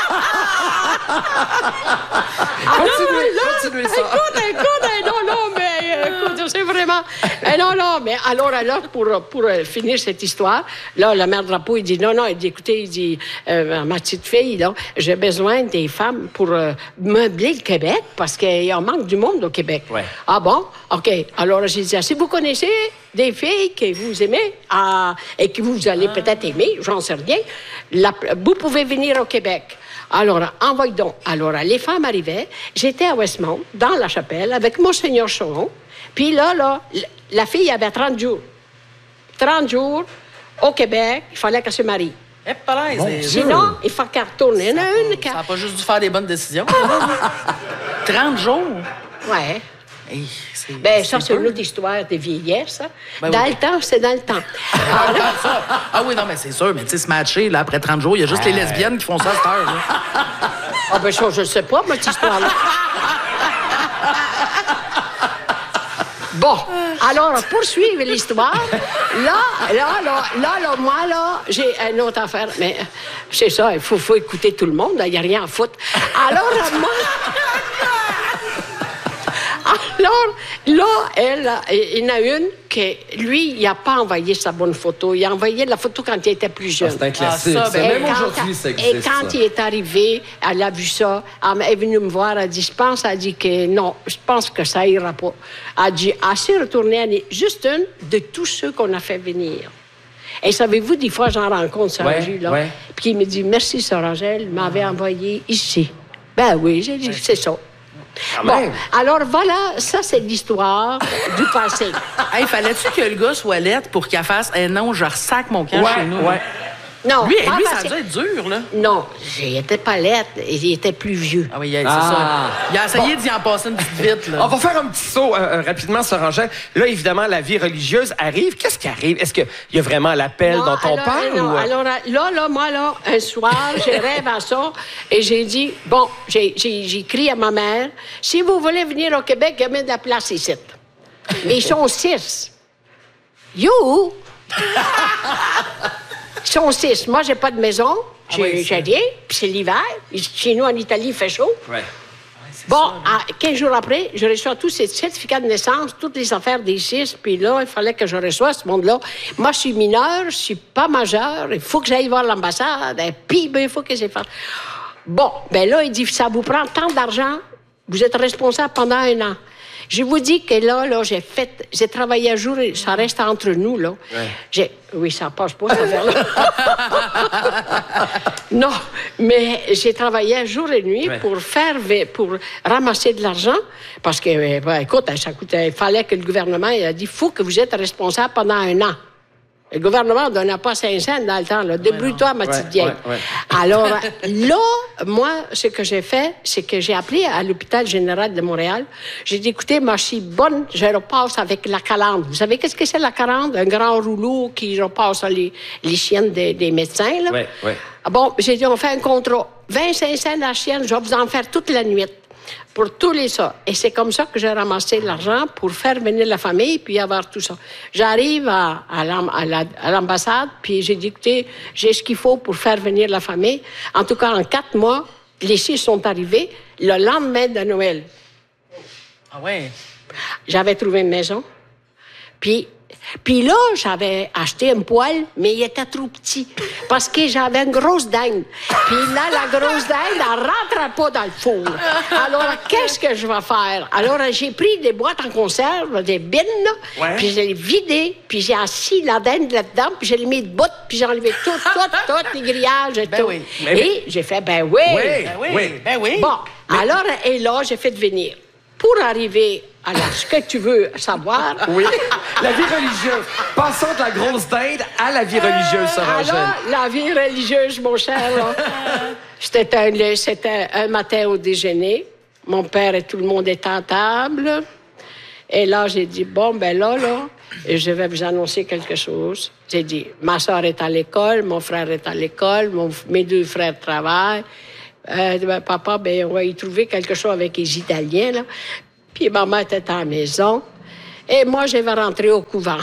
continuez, là, continuez ça. Écoute, écoute, eh, non, non, mais euh, écoute, c'est vraiment... eh, non, non, mais alors, alors pour, pour euh, finir cette histoire, là, la mère Drapeau, il dit, non, non, il dit, écoutez, il dit, euh, ma petite fille, là, j'ai besoin des femmes pour euh, meubler le Québec, parce qu'il en manque du monde au Québec. Ouais. Ah bon? OK. Alors, j'ai dit, si vous connaissez des filles que vous aimez ah, et que vous allez peut-être aimer, j'en sais rien, la- vous pouvez venir au Québec. Alors, envoie donc. Alors, les femmes arrivaient. J'étais à Westmount, dans la chapelle, avec Monseigneur Choron. Puis là, là, l- la fille avait trente jours. trente jours au Québec, il fallait qu'elle se marie. Eh, pas là, c'est- Sinon, il faut qu'elle retourne. Il y en a une qui... Ça n'a pas juste dû faire des bonnes décisions. trente jours. Ouais. Hey, c'est- Ben, ça, c'est peu. une autre histoire de vieillesse. Hein. Ben dans oui. le temps, c'est dans le temps. Ah, ça. Ah oui, non, mais c'est sûr. Mais tu sais, se matcher, là, après trente jours, il y a juste les lesbiennes qui font ça à cette heure. là. Ah, ben, ça, je ne sais pas, ma petite histoire-là. Bon, alors, poursuivre l'histoire. Là, là, là, là, là, moi, là, j'ai une autre affaire. Mais c'est ça, il faut, faut écouter tout le monde. Il n'y a rien à foutre. Alors, moi... Alors, là, elle, il y en a une que, lui, il n'a pas envoyé sa bonne photo. Il a envoyé la photo quand il était plus jeune. C'est un classique. Ah, ça, ça. ben, Et Même quand- aujourd'hui, ça Et existe. quand ça. il est arrivé, elle a vu ça. Elle est venue me voir. Elle dit, je pense, elle dit que non, je pense que ça ira pas. Elle dit, elle s'est retournée, elle est juste une de tous ceux qu'on a fait venir. Et savez-vous, des fois, j'en rencontre Sœur Ouais, Jules, là. ouais. Puis il me dit, merci, Sœur Angèle, m'avait envoyé ici. Ben oui, j'ai dit, c'est ça. Quand Bon, même. alors voilà, ça, c'est l'histoire du passé. Hey, fallait-tu que le gars soit lettre pour qu'il fasse eh non, je ressac mon camp chez nous? ouais. Non, Lui, pas lui ça a passé. dû être dur, là. Non, j'étais pas lettre, il était plus vieux. Ah oui, c'est Ah. ça. Il a essayé d'y en passer une petite vite, là. On va faire un petit saut euh, euh, rapidement sur Angèle. Là, évidemment, la vie religieuse arrive. Qu'est-ce qui arrive? Est-ce qu'il y a vraiment l'appel Non, dont on alors, parle? non, ou... alors, là, là, moi, là, un soir, j'ai rêvé à ça et j'ai dit, bon, j'ai j'ai- j'ai écrit à ma mère, si vous voulez venir au Québec, il y a même de la place ici. Mais ils sont six. You! Ils sont six. Moi, j'ai pas de maison, j'ai oui, j'ai rien, puis c'est l'hiver. Chez nous, en Italie, il fait chaud. Ouais. Bon, à quinze jours après, je reçois tous ces certificats de naissance, toutes les affaires des six, puis là, il fallait que je reçoive ce monde-là. Moi, je suis mineure, je suis pas majeure, il faut que j'aille voir l'ambassade, et puis, ben, il faut que c'est fait. Bon, ben là, il dit, ça vous prend tant d'argent, vous êtes responsable pendant un an. Je vous dis que là, là, j'ai fait, j'ai travaillé un jour, et ça reste entre nous, là. J'ai, oui, ça passe pas, cette affaire-là. Non, mais j'ai travaillé jour et nuit Ouais. pour faire, pour ramasser de l'argent, parce que, euh, ben, écoute, ça coûtait, il fallait que le gouvernement, il a dit, il faut que vous êtes responsable pendant un an. Le gouvernement ne donnait pas cinq cents dans le temps, là. Débrouille-toi, ma petite Ouais, vieille. ouais, ouais. Alors, là, moi, ce que j'ai fait, c'est que j'ai appelé à l'hôpital général de Montréal. J'ai dit, écoutez, moi, je suis bonne, je repasse avec la calandre. Vous savez qu'est-ce que c'est la calandre? Un grand rouleau qui repasse les, les chiennes des, des médecins, là. Ouais, ouais. Ah bon, j'ai dit, on fait un contrat. vingt-cinq cents la chienne, je vais vous en faire toute la nuit. Pour tous les ça. Et c'est comme ça que j'ai ramassé l'argent pour faire venir la famille puis avoir tout ça. J'arrive à, à l'am- à la- à l'ambassade, puis j'ai dit, écoutez, j'ai ce qu'il faut pour faire venir la famille. En tout cas, en quatre mois, les six sont arrivés le lendemain de Noël. Ah ouais. J'avais trouvé une maison. Puis, puis là, j'avais acheté un poêle, mais il était trop petit. Parce que j'avais une grosse dinde. Puis là, la grosse dinde, elle rentrait pas dans le four. Alors, qu'est-ce que je vais faire? Alors, j'ai pris des boîtes en conserve, des bines, là, Ouais. puis je l'ai vidé, puis j'ai assis la dinde là-dedans, puis je l'ai mis de bout, puis j'ai enlevé tout, tout, tout, les grillages et Ben tout. oui. Mais- Et j'ai fait, ben oui. Oui. Ben oui. Oui. Ben oui. Bon, alors, et là, j'ai fait venir. Pour arriver Alors, ce que tu veux savoir... Oui, la vie religieuse. Passons de la grosse dinde à la vie religieuse, Sœur Angèle. Alors, la vie religieuse, mon cher, là, c'était un, c'était un matin au déjeuner. Mon père et tout le monde étaient à table. Et là, j'ai dit, bon, ben là, là, je vais vous annoncer quelque chose. J'ai dit, ma soeur est à l'école, mon frère est à l'école, mon, mes deux frères travaillent. Euh, ben, papa, ben, on va y trouver quelque chose avec les Italiens, là. Puis maman était à la maison. Et moi, je vais rentrer au couvent.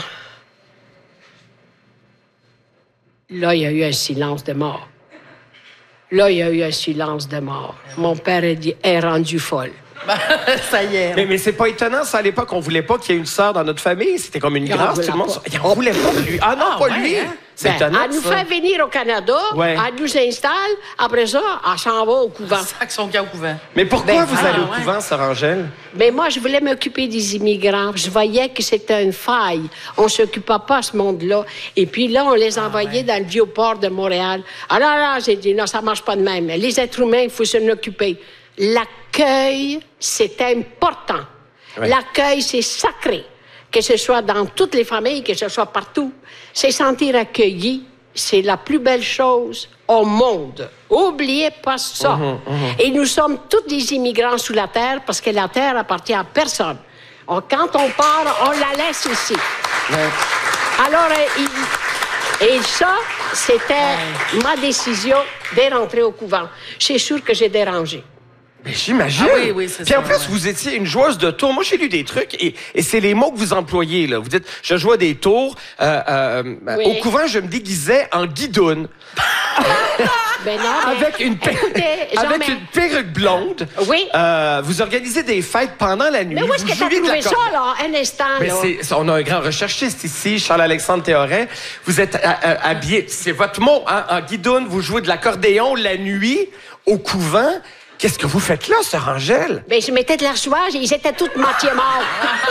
Là, il y a eu un silence de mort. Là, il y a eu un silence de mort. Mon père a dit, elle est rendue folle. Ça y est. Mais, mais c'est pas étonnant, ça, à l'époque, on voulait pas qu'il y ait une sœur dans notre famille. C'était comme une Il en grâce, voulait tout le monde. pas. Il en voulait pas, lui. Ah non, Ah, pas ouais, lui. hein? C'est Ben, étonnant, elle nous ça. fait venir au Canada, Ouais. elle nous installe, après ça, elle s'en va au couvent. Sac son camp au couvent. Mais pourquoi Ben, vous ah, allez au ouais. couvent, Sœur Angèle? Mais moi, je voulais m'occuper des immigrants. Je voyais que c'était une faille. On ne s'occupait pas de ce monde-là. Et puis là, on les envoyait dans le vieux port de Montréal. Alors là, j'ai dit, non, ça ne marche pas de même. Les êtres humains, il faut s'en occuper. L'accueil, c'est important. Ouais. L'accueil, c'est sacré. Que ce soit dans toutes les familles, que ce soit partout. C'est sentir accueilli. C'est la plus belle chose au monde. Oubliez pas ça. Mmh, mmh. Et nous sommes tous des immigrants sous la terre parce que la terre appartient à personne. On- quand on part, on la laisse ici. Ouais. Alors, euh, il- et ça, c'était ma décision de rentrer au couvent. C'est sûr que j'ai dérangé. Mais j'imagine. Ah oui, oui, c'est Puis ça, en plus, ouais. vous étiez une joueuse de tours. Moi, j'ai lu des trucs et, et c'est les mots que vous employez. Là. Vous dites, je jouais des tours. Euh, euh, Oui. Au couvent, je me déguisais en guidoune. Ben non, mais- Avec une, per- Écoutez, Jean, avec mais- une perruque blonde. Oui. Euh, vous organisez des fêtes pendant la nuit. Mais où est-ce vous que t'as jouiez de trouvé ça, l'accordéon. là? Un instant, Mais là. c'est, on a un grand recherchiste ici, Charles-Alexandre Théoret. Vous êtes à- à- habillé, c'est votre mot, hein, en guidoune. Vous jouez de l'accordéon la nuit au couvent. Qu'est-ce que vous faites là, Sœur Angèle? Ben, je mettais de la soie, ils étaient tous moitié morts.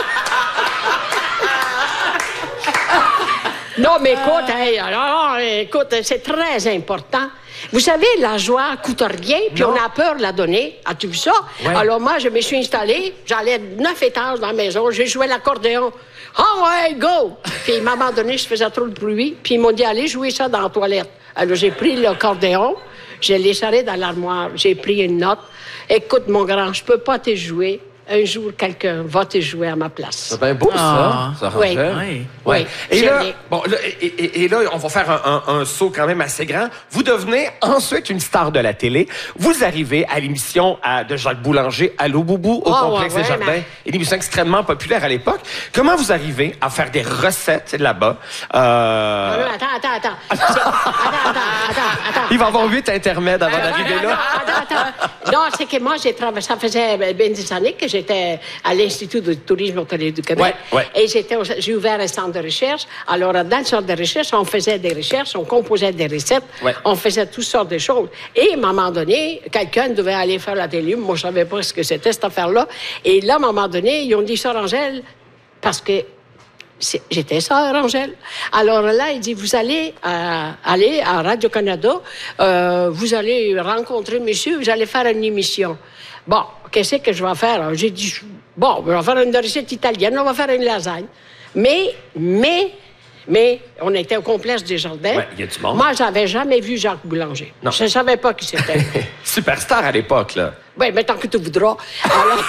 Non, mais écoute, hey, alors, écoute, c'est très important. Vous savez, la joie coûte rien, puis Non. on a peur de la donner. As-tu vu ça? Ouais. Alors moi, je me suis installée, j'allais neuf étages dans la maison, j'ai joué l'accordéon. Ah ouais, go! Puis à un moment donné, je faisais trop de bruit, puis ils m'ont dit, allez jouer ça dans la toilette. Alors j'ai pris l'accordéon, je l'ai serré dans l'armoire, j'ai pris une note. Écoute, mon grand, je peux pas te jouer. Un jour, quelqu'un va te jouer à ma place. C'est bien beau, Ah. ça, Sœur Oui. Angèle. Oui. Oui, Et je là, l'ai. bon, là, et, et- et là, on va faire un, un- un saut quand même assez grand. Vous devenez ensuite une star de la télé. Vous arrivez à l'émission à- de Jacques Boulanger, Allô Boubou, au Ah, Complexe ouais, des ouais, Jardins. mais- Une émission extrêmement populaire à l'époque. Comment vous arrivez à faire des recettes là-bas? Euh, Ah, non, attends, attends, attends. C'est- Attends, attends, attends, attends. Il va y avoir huit intermèdes avant d'arriver là. Attends, attends. Non, c'est que moi, j'ai travaillé, ça faisait bien des années que j'étais à l'Institut de tourisme hôtelier du Québec. Ouais, ouais. Et j'étais au- j'ai ouvert un centre de recherche. Alors, dans le centre de recherche, on faisait des recherches, on composait des recettes, Ouais. on faisait toutes sortes de choses. Et à un moment donné, quelqu'un devait aller faire la télé. Moi, je savais pas ce que c'était, cette affaire-là. Et là, à un moment donné, ils ont dit, Sœur Angèle, parce que c'est- j'étais sœur, Angèle. Alors là, il dit, vous allez euh, aller à Radio-Canada, euh, vous allez rencontrer monsieur, vous allez faire une émission. Bon, qu'est-ce que je vais faire? Alors, j'ai dit, bon, on va faire une recette italienne, on va faire une lasagne. Mais, mais, mais, on était au complexe des Jardins. Ouais, il y a du monde. Moi, j'avais jamais vu Jacques Boulanger. Non. Je ne savais pas qui c'était. Superstar à l'époque, là. Oui, mais tant que tu voudras. Alors...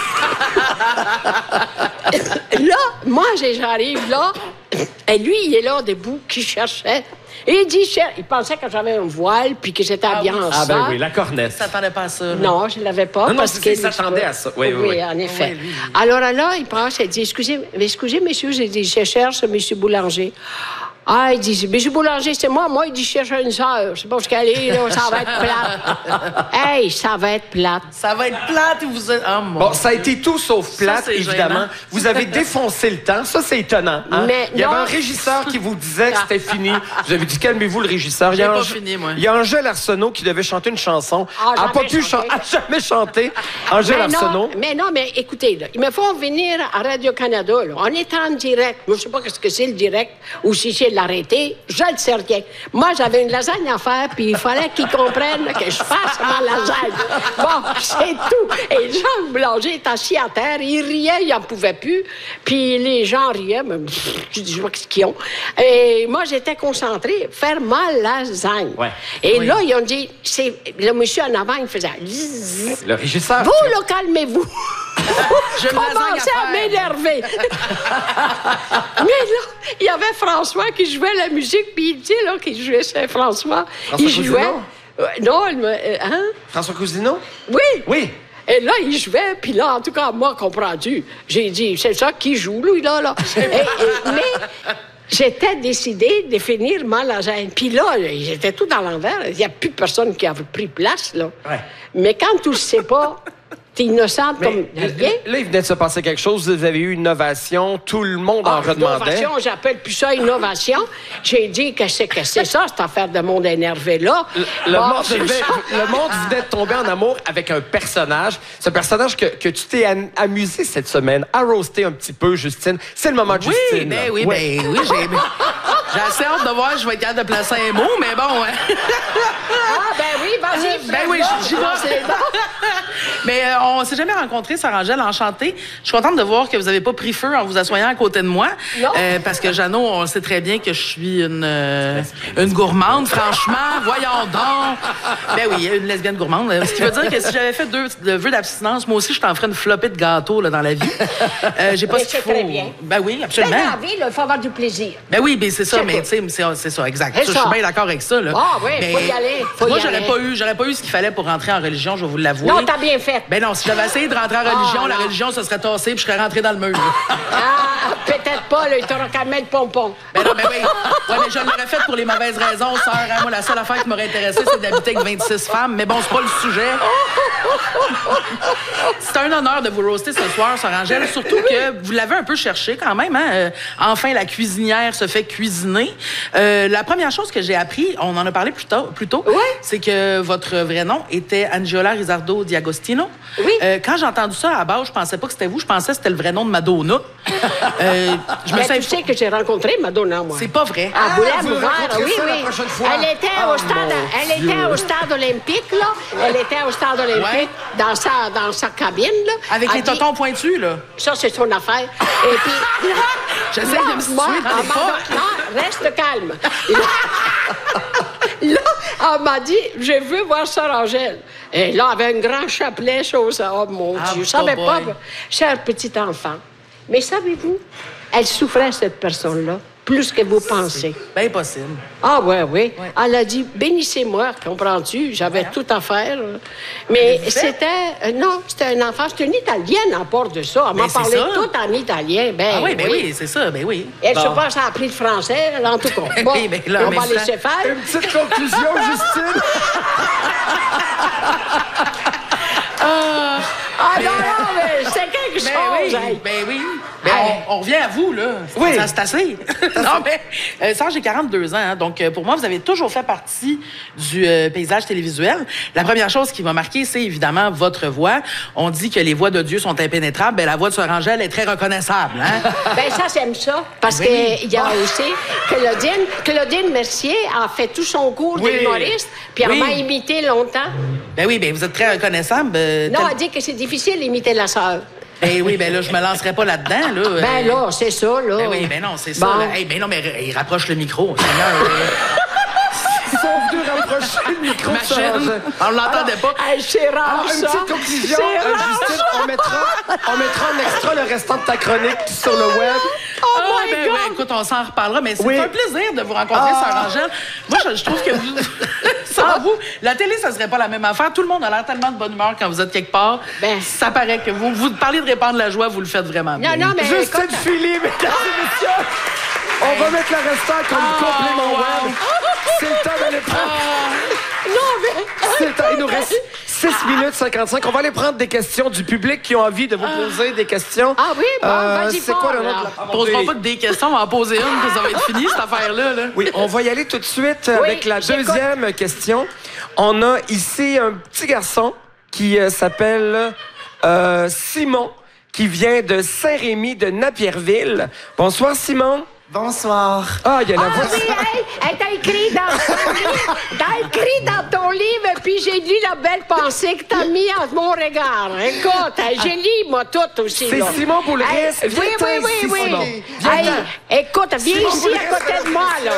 là, moi, j'ai- j'arrive là, et lui, il est là, debout, qui cherchait. Et il dit, cher- il pensait que j'avais un voile, puis que j'étais Ah habillée oui. en Ah ben ça. oui, la cornette. Ça s'attendait pas à ça. là. Non, je ne l'avais pas. Non, non, parce c'est- que il s'attendait à ça. Oui, oui, oui. en effet. Oui, lui, lui. Alors là, il passe, il dit, excusez, mais excusez, monsieur, j'ai dit, je cherche M. Boulanger. Ah, il dit, M. Boulanger, c'est moi. Moi, il dit, je cherche une sœur. Je sais pas où qu'elle est, là, ça va être plate. Hey, ça va être plate. Ça va être plate ou vous êtes. Ah, mon Bon, ça a été tout sauf Ça, plate, c'est évidemment. gênant. Vous avez défoncé le temps. Ça, c'est étonnant. hein? Mais Il y avait non. un régisseur qui vous disait que c'était fini. Vous avez dit, calmez-vous, le régisseur. Il y a J'ai pas Ange- fini, moi. Il y a Angèle Arsenault qui devait chanter une chanson. Ah, Elle n'a pas jamais pu chanté. chanter. jamais chanté. Angèle Mais non, Arsenault. mais non, mais écoutez, là, il me faut venir à Radio-Canada. là. On est en direct. Je ne sais pas ce que c'est le direct ou si c'est l'arrêter? Je ne sais rien. Moi, j'avais une lasagne à faire, puis il fallait qu'il comprenne que je fasse ma lasagne. Bon, c'est tout. Et Jean Boulanger est assis à terre, il riait, il n'en pouvait plus. Puis les gens riaient, mais pff, je dis, je vois ce qu'ils ont. Et moi, j'étais concentrée, faire ma lasagne. Ouais. Et oui. là, ils ont dit, c'est le monsieur en avant, il faisait... Zzz. Le régisseur. Vous, là, calmez-vous. Je me Commencez à, à m'énerver. Mais là, il y avait François qui jouait la musique, puis il dit là qu'il jouait Saint-François. François Il jouait. Cousineau? Euh, non, il me. euh, hein? François Cousineau? Oui. Oui. Et là, il jouait, puis là, en tout cas, moi, comprends-tu? J'ai dit, c'est ça qui joue, lui, là, là. et, et, mais j'étais décidée de finir ma lasagne. Puis là, j'étais tout dans l'envers. Il n'y a plus personne qui avait pris place, là. Ouais. Mais quand tu ne sais pas, t'es innocente Mais, comme rien. là, il venait de se passer quelque chose. Vous avez eu une ovation. Tout le monde en Ah, redemandait. innovation, j'appelle plus ça innovation. J'ai dit que c'est que c'est ça, cette affaire de monde énervé-là. Le, le Bon, monde c'est devait- ça. le monde venait de tomber en amour avec un personnage. Ce personnage que, que tu t'es an- amusé cette semaine à roaster un petit peu, Justine. C'est le moment de Oui, Justine. ben là. oui, Ouais. ben oui, j'ai... J'ai assez hâte de voir, je vais être capable de placer un mot, mais bon, hein. Ah, ben oui, vas-y. Ben oui, j'y vais. Mais euh, on s'est jamais rencontrés, Sœur Angèle, enchantée. Je suis contente de voir que vous n'avez pas pris feu en vous assoyant à côté de moi. Non. Euh, parce que Jeannot, on sait très bien que je suis une, euh, une gourmande, franchement. Voyons donc. Ben oui, une lesbienne gourmande. Ce qui veut dire que si j'avais fait deux de vœux d'abstinence, moi aussi, je t'en ferais une flopée de gâteaux là, dans la vie. Euh, J'ai pas Mais ce qu'il c'est faut. très bien. Ben oui, Ben, absolument. dans la vie, là, il faut avoir du plaisir. Ben oui, ben c'est ça, C'est mais tout. tu sais, c'est- c'est ça, exact. C'est Ça, je suis ça. bien d'accord avec ça. Là. Ah oui, Mais faut y aller, faut moi, y j'aurais aller. pas eu, j'aurais pas eu ce qu'il fallait pour rentrer en religion, je vais vous l'avouer. Non, t'as bien fait. Ben non, si j'avais essayé de rentrer en religion, Ah, la non. religion se serait tassée puis je serais rentré dans le mur. Ah, peut-être pas, là, il t'aura qu'à mettre pompon. Ben non, ben oui. Ouais, mais je l'aurais fait pour les mauvaises raisons, sœur. Hein. Moi, la seule affaire qui m'aurait intéressée, c'est d'habiter avec vingt-six femmes. Mais bon, c'est pas le sujet. C'est un honneur de vous roaster ce soir, sœur Angèle. Surtout que vous l'avez un peu cherché quand même. Hein? Euh, enfin, la cuisinière se fait cuisiner. Euh, la première chose que j'ai appris, on en a parlé plus tôt, plus tôt Oui. c'est que votre vrai nom était Angela Rizzardo Diagostino. Oui. Euh, quand j'ai entendu ça à la base, je pensais pas que c'était vous. Je pensais que c'était le vrai nom de Madonna. Euh, je me Mais suis tu sais que j'ai rencontré Madonna, moi. C'est pas vrai. À Boulay, vous le Bouvard, rencontrez oui, ça la oui. prochaine fois. Elle était Oh, au stade, mon elle Dieu. était au stade olympique, là. Elle était au stade olympique, Ouais. dans sa, dans sa cabine, là. Avec Elle les dit- totons pointus, là. Ça, c'est son affaire. Et puis... J'essaie Là, de me situer moi, dans elle les m'a pas. dit, non, reste calme. Là, là, elle m'a dit, je veux voir Sœur Angèle. Et là, elle avait un grand chapelet, chose. Oh mon Ah, Dieu, je savais oh pas. boy. Cher petit enfant. Mais savez-vous, elle souffrait, cette personne-là, plus que vous pensez. Bien possible. Ah, ouais, oui. Ouais. Elle a dit, bénissez-moi, comprends-tu? J'avais tout à faire. Mais vous faites? c'était. euh, non, c'était un enfant. C'était une Italienne en part de ça. Elle Ben, m'a c'est parlé ça. tout en italien. Ben, Ah oui, ben oui, c'est ça, ben oui. Elle, je sais Bon. pas, ça a appris le français, en tout cas. Bon, Oui, ben là, on mais va ça- laisser faire. Une petite conclusion, Justine. Ah non, non, mais c'est quelque Ben chose. oui, hey. ben oui. Ben, Hey. on, on revient à vous, là. Oui. Ça, c'est assez. non, mais, euh, Serge, j'ai quarante-deux ans, hein, donc euh, pour moi, vous avez toujours fait partie du euh, paysage télévisuel. La première chose qui m'a marqué, c'est évidemment votre voix. On dit que les voix de Dieu sont impénétrables. Ben, la voix de Sœur Angèle est très reconnaissable, hein? Ben ça, j'aime ça. Parce Oui. qu'il y a aussi Claudine. Claudine Mercier a fait tout son cours Oui. d'humoriste, puis Oui. elle m'a imité longtemps. Ben oui, ben vous êtes très reconnaissable. euh, Non, tel- elle dit que c'est difficile d'imiter la sœur. Ben oui, ben là, je me lancerai pas là-dedans, là. euh, Ben là, c'est ça, là. Ben oui, ben non, c'est ça. Bon. Là. Hey, ben non, mais r- il rapproche le micro. Seigneur, euh, Ils sont venus rapprocher le micro de Sœur Imagine, Angèle. on l'entendait pas. Hey, c'est rare, Alors, une ça. petite conclusion, C'est euh, rare, Justine, ça. on mettra, on mettra en extra le restant de ta chronique sur le web. Oh Ah, my ben, God! ben, écoute, on s'en reparlera, mais c'est Oui. un plaisir de vous rencontrer, Ah. Sœur Angèle. Moi, je, je trouve que vous, sans vous, la télé, ça serait pas la même affaire. Tout le monde a l'air tellement de bonne humeur quand vous êtes quelque part. Ben. Ça paraît que vous, vous parlez de répandre la joie, vous le faites vraiment bien. Non, non, mais Justine écoute, Philly, mesdames et messieurs. On va mettre le restant comme Ah, complément wow. web. C'est le temps d'aller prendre... non, mais... C'est le temps. Il nous reste six minutes cinquante-cinq. On va aller prendre des questions du public qui ont envie de vous poser des questions. Ah oui, bon, vas-y C'est quoi fort, le nom là. de la... On posera pas des questions, on va en poser une, puis ça va être fini, cette affaire-là. Là. Oui, on va y aller tout de suite avec la j'écoute. deuxième question. On a ici un petit garçon qui euh, s'appelle euh, Simon, qui vient de Saint-Rémy de Napierville. Bonsoir, Simon. Bonsoir. Ah, il y a la Ah voix. oui, hey, elle t'a écrit dans ton livre, t'as écrit dans ton livre, puis j'ai lu la belle pensée que t'as mis en mon regard. Écoute, hey, j'ai lu, moi, tout aussi. C'est là. Simon Boulris. Hey, oui, Viens oui, oui, ici, oui. Simon. Hey, écoute, viens Simon ici Boulris. à côté de moi, là.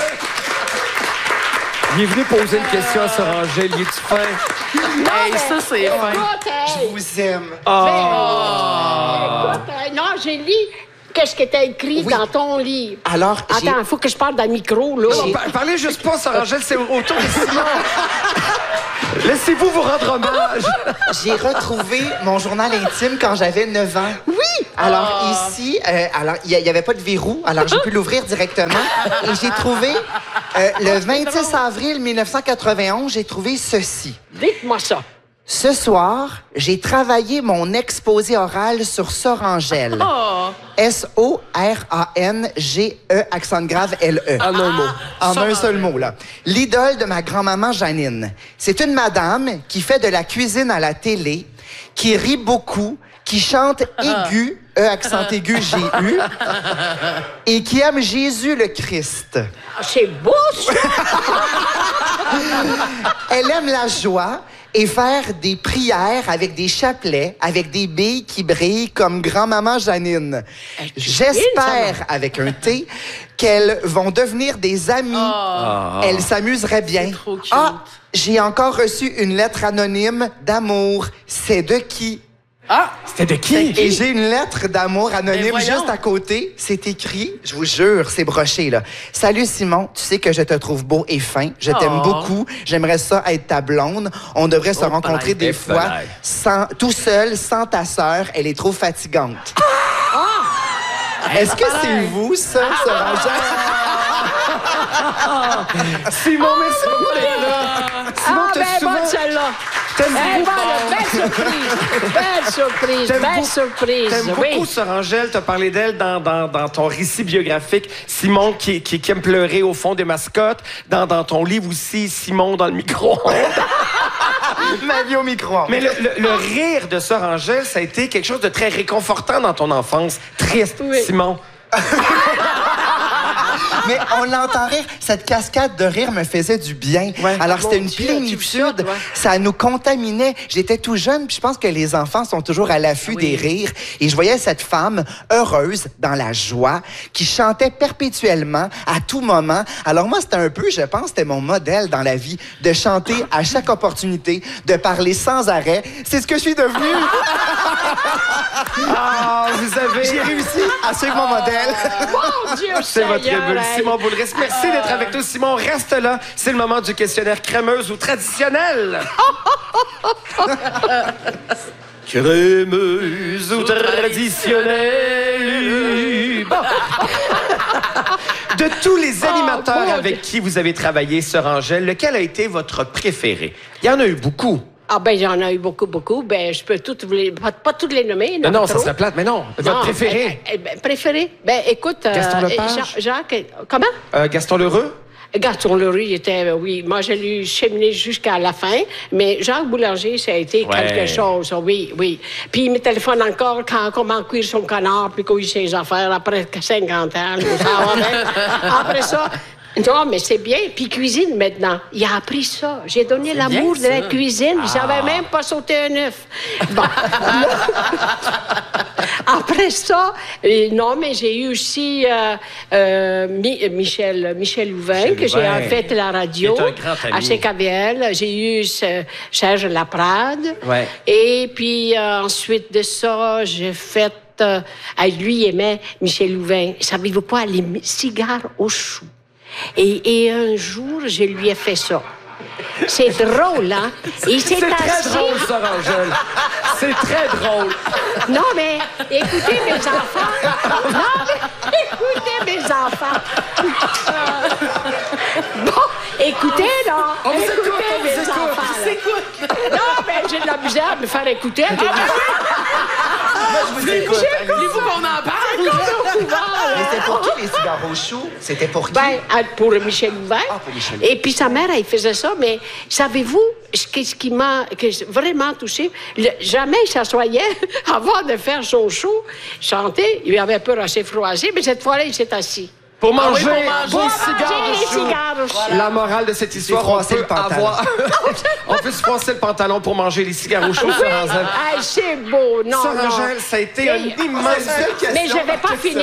Il est venu poser une question à Sœur Angèle. Il est-tu fin? Hey, mais- ça, c'est fin. Écoute, hey, Je vous aime. Ah. écoute, hey, non, j'ai lu qu'est-ce que t'as écrit Oui. dans ton livre. Alors, j'ai- Attends, il faut que je parle dans le micro, là. Non, par- parlez juste pas, Sœur Angèle, c'est autour de Simon. Laissez-vous vous rendre hommage. J'ai retrouvé mon journal intime quand j'avais neuf ans. Oui! Alors ici, euh, alors il n'y avait pas de verrou, alors j'ai pu l'ouvrir directement. Et j'ai trouvé, euh, le vingt-six avril mille neuf cent quatre-vingt-onze, j'ai trouvé ceci. Dites-moi ça. Ce soir, j'ai travaillé mon exposé oral sur Sœur Angèle. Oh. S O R A N G E, accent grave L E. En un mot. En Sœur un seul Angèle. mot, là. L'idole de ma grand-maman Janine. C'est une madame qui fait de la cuisine à la télé, qui rit beaucoup, qui chante aigu, E accent aigu G U, et qui aime Jésus le Christ. Ah, c'est beau, ça! Elle aime la joie et faire des prières avec des chapelets, avec des billes qui brillent comme grand-maman Janine. Hey, tu J'espère, ça, avec un T, qu'elles vont devenir des amies. Oh. Elles s'amuseraient bien. C'est trop cute. Ah, j'ai encore reçu une lettre anonyme d'amour. C'est de qui? Ah! C'était de qui? Et j'ai une lettre d'amour Mais anonyme voyons. juste à côté. C'est écrit, je vous jure, c'est broché, là. Salut Simon, tu sais que je te trouve beau et fin. Je t'aime Oh. beaucoup. J'aimerais ça être ta blonde. On devrait se Oh, rencontrer balaye, des fois balaye. sans, tout seul, sans ta sœur. Elle est trop fatigante. Est-ce que c'est vous, ça, Sœur Angèle? Simon, merci beaucoup d'être là. Simon, Ah, t'as ben, souvent... bonne celle-là. T'aimes Eh, beaucoup, voilà, belle surprise. Belle surprise. T'aimes Belle beaucoup- surprise. T'aimes Oui. beaucoup Sœur Angèle, t'as parlé d'elle dans, dans, dans ton récit biographique. Simon qui, qui, qui aime pleurer au fond des mascottes. Dans, dans ton livre aussi, Simon dans le micro-ondes. Ma vie au micro. Mais le, le- le rire de Sœur Angèle, ça a été quelque chose de très réconfortant dans ton enfance. Triste, Oui. Simon. Mais on l'entend rire. Cette cascade de rire me faisait du bien. Ouais. Alors, Mon c'était une Dieu, plénitude. tu me ouais. Ça nous contaminait. J'étais tout jeune, puis je pense que les enfants sont toujours à l'affût Oui. des rires. Et je voyais cette femme heureuse, dans la joie, qui chantait perpétuellement, à tout moment. Alors moi, c'était un peu, je pense, c'était mon modèle dans la vie, de chanter à chaque opportunité, de parler sans arrêt. C'est ce que je suis devenu. Ah, vous avez... J'ai réussi à suivre mon modèle. Mon Dieu, C'est votre Seigneur, bulle, hey. Simon Boulris. Merci d'être avec nous, Simon. Reste là. C'est le moment du questionnaire crémeuse ou traditionnel. Crémeuse ou traditionnelle. Bon. De tous les animateurs bon avec qui vous avez travaillé, Sœur Angèle, lequel a été votre préféré? Il y en a eu beaucoup. Ah ben, j'en ai eu beaucoup, beaucoup. Ben, je peux toutes vous les... Pas, pas toutes les nommer, non? Non, non, ça trop. serait plate, mais non. Votre Non, préféré? eh, eh, ben, préféré? Ben, écoute... Gaston euh, Lepage? Jean- Jacques... Comment? Euh, Gaston Lheureux? Gaston Leroux, il était... Oui, moi, je l'ai cheminé jusqu'à la fin. Mais Jacques Boulanger, ça a été Ouais. quelque chose. Oui, oui. Puis il me téléphone encore quand, comment cuire son canard, puis cuire ses affaires après cinquante ans. Ça va bien. Après ça... Non, mais c'est bien. Puis cuisine maintenant. Il a appris ça. J'ai donné l'amour de bien, la ça. cuisine. Il savait même pas sauter un œuf. Bon. Après ça, euh, non, mais j'ai eu aussi euh, euh, Mi- Michel, Michel Louvain, Michel que j'ai Louvain, en fait la radio qui est un grand ami. à C K V L. J'ai eu ce- Serge Laprade. Ouais. Et puis euh, ensuite de ça, j'ai fait... euh, ah, lui, il aimait Michel Louvain. Savez-vous quoi? Les mi- cigares au chou. Et, et un jour, je lui ai fait ça. C'est drôle, hein? Il s'est C'est très assis. drôle, Sœur Angèle. C'est très drôle. Non, mais écoutez mes enfants. Non, mais écoutez mes enfants. Bon, écoutez, là. On vous écoutez écoute, on vous mes écoute. enfants. là. Non, mais j'ai de la misère à me faire écouter. Ah, Je vous écoute. allez-y. Voulez-vous qu'on en parle? Mais c'était pour qui les cigares au chou? C'était pour qui? Ben, à- pour Michel Louvain. Ah, pour Michel. Et puis sa mère, elle faisait ça, mais savez-vous, ce qui, ce qui m'a que j'ai vraiment touché, le- jamais il s'assoyait avant de faire son show, chanter. Il avait peur assez froissé, mais cette fois-là, il s'est assis. Pour manger, pour manger. des Pour cigares manger de les chou. cigares au chou. La morale de cette histoire, on froisser peut le pantalon. avoir... on peut se froisser le pantalon pour manger les cigares au chaud, Sœur Angèle. Ah, c'est beau, non, Sœur non. Angèle, ça a été un Mais- immense... Mais j'avais pas fini.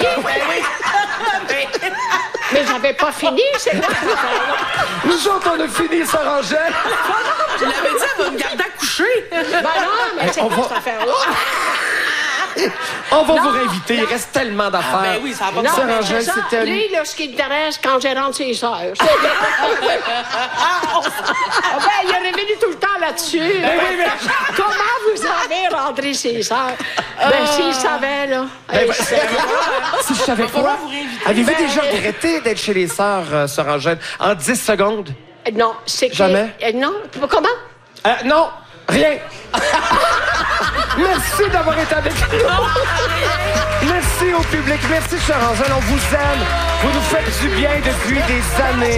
Mais j'avais pas fini, c'est là. Nous autres, on a fini, Sœur Angèle. Je l'avais dit, elle va me garder à coucher. Ben non, mais c'est on pas va- cette affaire-là. On va Non, vous réinviter, il non. reste tellement d'affaires. ben oui, ça va pas de Non, Sœur mais Angèle, c'est ça. c'était un- Lui, là, ce qui l'intéresse quand j'ai rentré ses sœurs. C'est- Ah, ben, il est revenu tout le temps là-dessus. oui, mais- Comment vous avez rentré ses sœurs? Ben, s'il savait, là. Hey, ben, c'est- Si je savais falloir quoi, vous réinviter. avez-vous Ben- déjà regretté d'être chez les sœurs, euh, Sœur Angèle, en dix secondes? Non, c'est que... Jamais? Euh, non, comment? Euh, non, rien. Merci d'avoir été avec nous. Merci au public. Merci, Sœur Angèle. On vous aime. Vous nous faites du bien depuis des années.